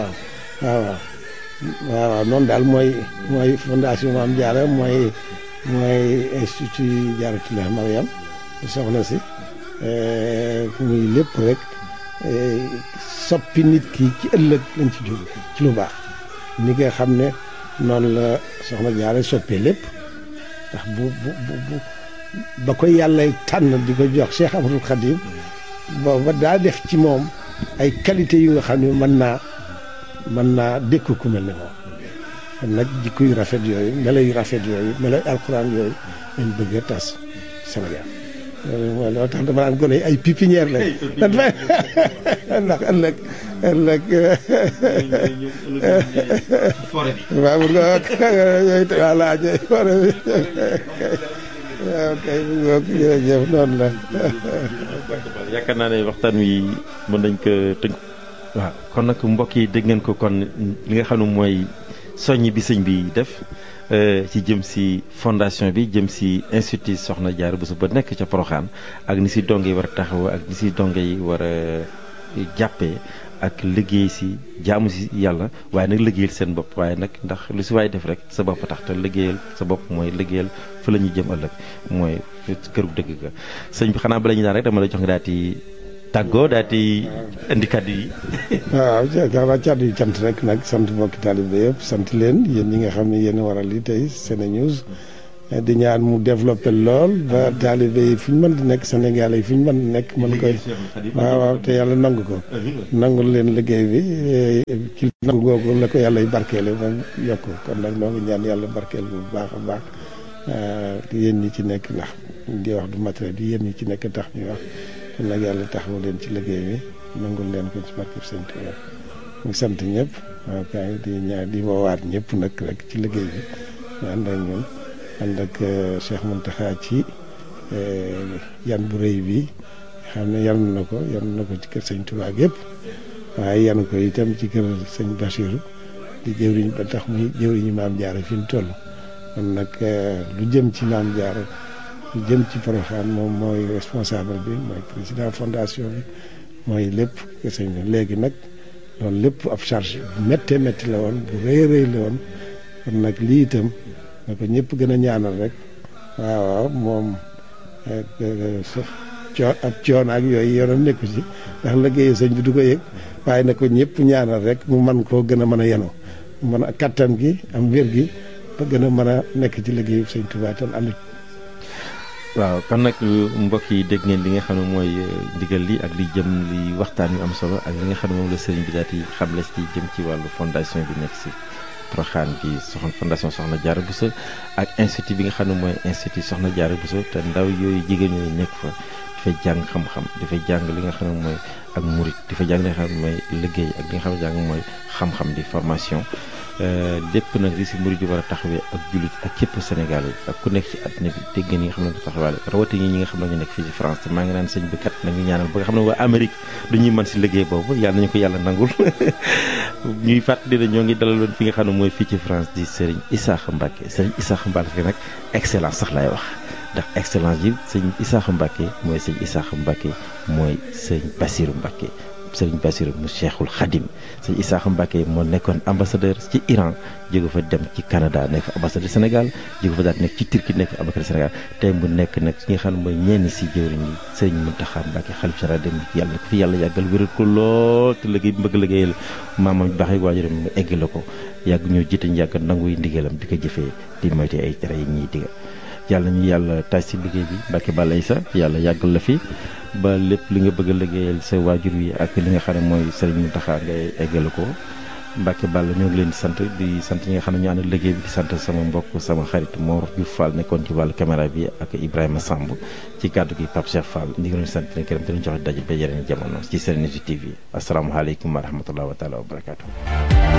waaw noonu daal mooy fondation Mame Diarra mooy institut Diarratoulah Mariam soxna si muy lépp rek soppi nit ki ci ëllëg lañ ci jóg ci lu baax ni nga xam ne noonu la soxna Jaara soppee lépp ndax bu ba ko yàlla tànn di ko jox Cheikh Ahmadul Khadim booba daa def ci moom ay qualité yu nga xam ne mën naa dékku ku mel ne moom kon nag jikko yu rafet yooyu melo yu rafet yooyu melo alxuraan yooyu lañ bëgg a tas Sénégal loolu tax dama naan gone ay pépinière lañ ndax ëllëg waaw mu nga yooyu voilà forêt bi waaw kay mu nga jërëjëf noonu la yaakaar naa ne waxtaan wi mën nañ ko tënk waaw kon nag mbokk yi dégg ngeen ko kon li nga xam ne mooy soññ bi sëñ bi def ci jëm si fondation bi jëm si institut Soxna Diarra Bousso ba nekk ca Porokhane ak ni si donge yi war a taxaw ak ni si donge yi war a jàppee ak liggéey si jaamu si yàlla waaye nag liggéeyal seen bopp waaye nag ndax lu si waay def rek sa bopp tax te liggéeyal sa bopp mooy liggéeyal fa la ñuy jëm ëllëg mooy këru dëgg ga sëñ bi xanaa bala ñu daan rek dama la jox nga daal di tàggoo daal di indi kàddu yi. waaw yaakaar naa kàddu yi cant rek nag sant mbokki taalibe yëpp sant leen yéen ñi nga xam ne yéen a waral li tey SeneNews di ñaan mu développé lool ba taalibe yi fu ñu mën di nekk Sénégal yi fu ñu mën di nekk mën koy waaw te yàlla nangu ko nangul leen liggéey bi ci nangu googu la ko yàlla y barkeele moom yokk kon nag noo ngi ñaan yàlla barkeel bu baax a baax yéen ñi ci nekk ndax di wax du matériel bi yéen ñi ci nekk tax ñuy wax kon nag yàlla taxawu leen ci liggéey bi nangul leen ko ci barkeb Sëñ Tuubaa mu ngi sant ñëpp waaw kay di ñaan di woowaat ñëpp nag rek ci liggéey bi ñu ànd ak ñun ànd ak Cheikh Mountakha ci yan bu rëy bi xam ne yan na ko ci kër Sëñ Tuubaa yëpp waaye yan ko itam ci kër Sëñ Bassirou di jëwriñ ba tax muy jëwriñu Maam Jaara fi mu toll kon nag lu jëm ci Maam Jaara lu jëm ci Porokhane moom mooy responsable bi mooy président fondation bi mooy lépp kër Sëñ bi léegi nag loolu lépp ab charge bu méttee métti la woon bu rëy rëy la woon kon nag lii itam na ko ñëpp gën a ñaanal rek waaw moom sax ab coon ak yooyu yoonam nekku ci ndax liggéeyu sëñ bi du ko yëg waaye na ko ñëpp ñaanal rek mu man koo gën a mën a yenu mën a kattan gi am wér gi ba gën a mën a nekk ci liggéeyu sëñ Tuubaa tan ànd waaw kon nag mbokk yi dégg ngeen li nga xam ne mooy ndigal li ak li jëm li waxtaan yu am solo ak li nga xam ne moom la sëriñ bi daal di xamle ci jëm ci wàllu fondation bi nekk ci Porokhane bi fondation Soxna Diarra Bousso ak institut bi nga xam ne mooy institut Soxna Diarra Bousso te ndaw yooyu jigéen ñooyu nekk fa dafay jàng xam-xam dafay jàng li nga xam ne mooy ak murit dafay jàng li nga xam ne mooy liggéey ak li nga xam ne jàng mooy xam-xam di formation lépp nag li si murit yi war a taxawee ak jullit ak képp Sénégal yi ak ku nekk ci àddina bi dégg ngeen ñi nga xam ne ko taxawaale rawatina ñi nga xam ne ñu nekk fii ci France te maa ngi naan sëñ bi kat nañu ñaanal ba nga xam ne waa Amérique dañuy mën si liggéey boobu yàlla nañu ko yàlla nangul ñuy fàttali ne ñoo ngi dalaloon fi nga xam ne mooy fii ci France di Serigne Issakha Mbacké Serigne Issakha Mbacké nag excellence sax laay wax ndax excellence yi sëñ Issakha Mbacké mooy sëñ Issakha Mbacké mooy sëñ Bassirou Mbacké Serigne Bassirou mu Cheikhul Khadim sëñ Issakha Mbacké moo nekkoon ambassadeur ci Iran jóge fa dem ci Canada nekk fa ambassadeur Sénégal jóge fa daal nekk ci Turquie nekk ambassadeur Sénégal tey mu nekk nag ci nga xam ne mooy ñenn si jëwriñ yi Serigne Mountakha Mbacké xalif général dem yàlla na ko fi yàlla yàggal wéral ko lool te liggéey bi bëgg liggéeyal maamam baax yi waajuram mu egg la ko yàgg ñoo jiite ñu yàgg nangu yi ndigalam di ko jëfee di moyte ay tere yi ñuy digal yàlla ñu yàlla taaj si liggéey bi Mbacké Balla Issa yàlla yàggal la fi ba lépp li nga bëgg a liggéeyal sa waajur wi ak li nga xam ne mooy Serigne Mountakha ngay eggale ko Mbacké Balla ñoo ngi leen di sant ñi nga xam ne ñu ànd liggéey bi di sant sama mbokk sama xarit Mor Diouf Fall nekkoon ci wàllu caméra bi ak Ibrahima Samb ci kàddu gi Pape Cheikh Fall ndi ngi leen sant leen këram te leen joxe daje ba yeneen jamono ci Serenity TV asalaamaaleykum wa rahmatulah wa taala wa barakaatu.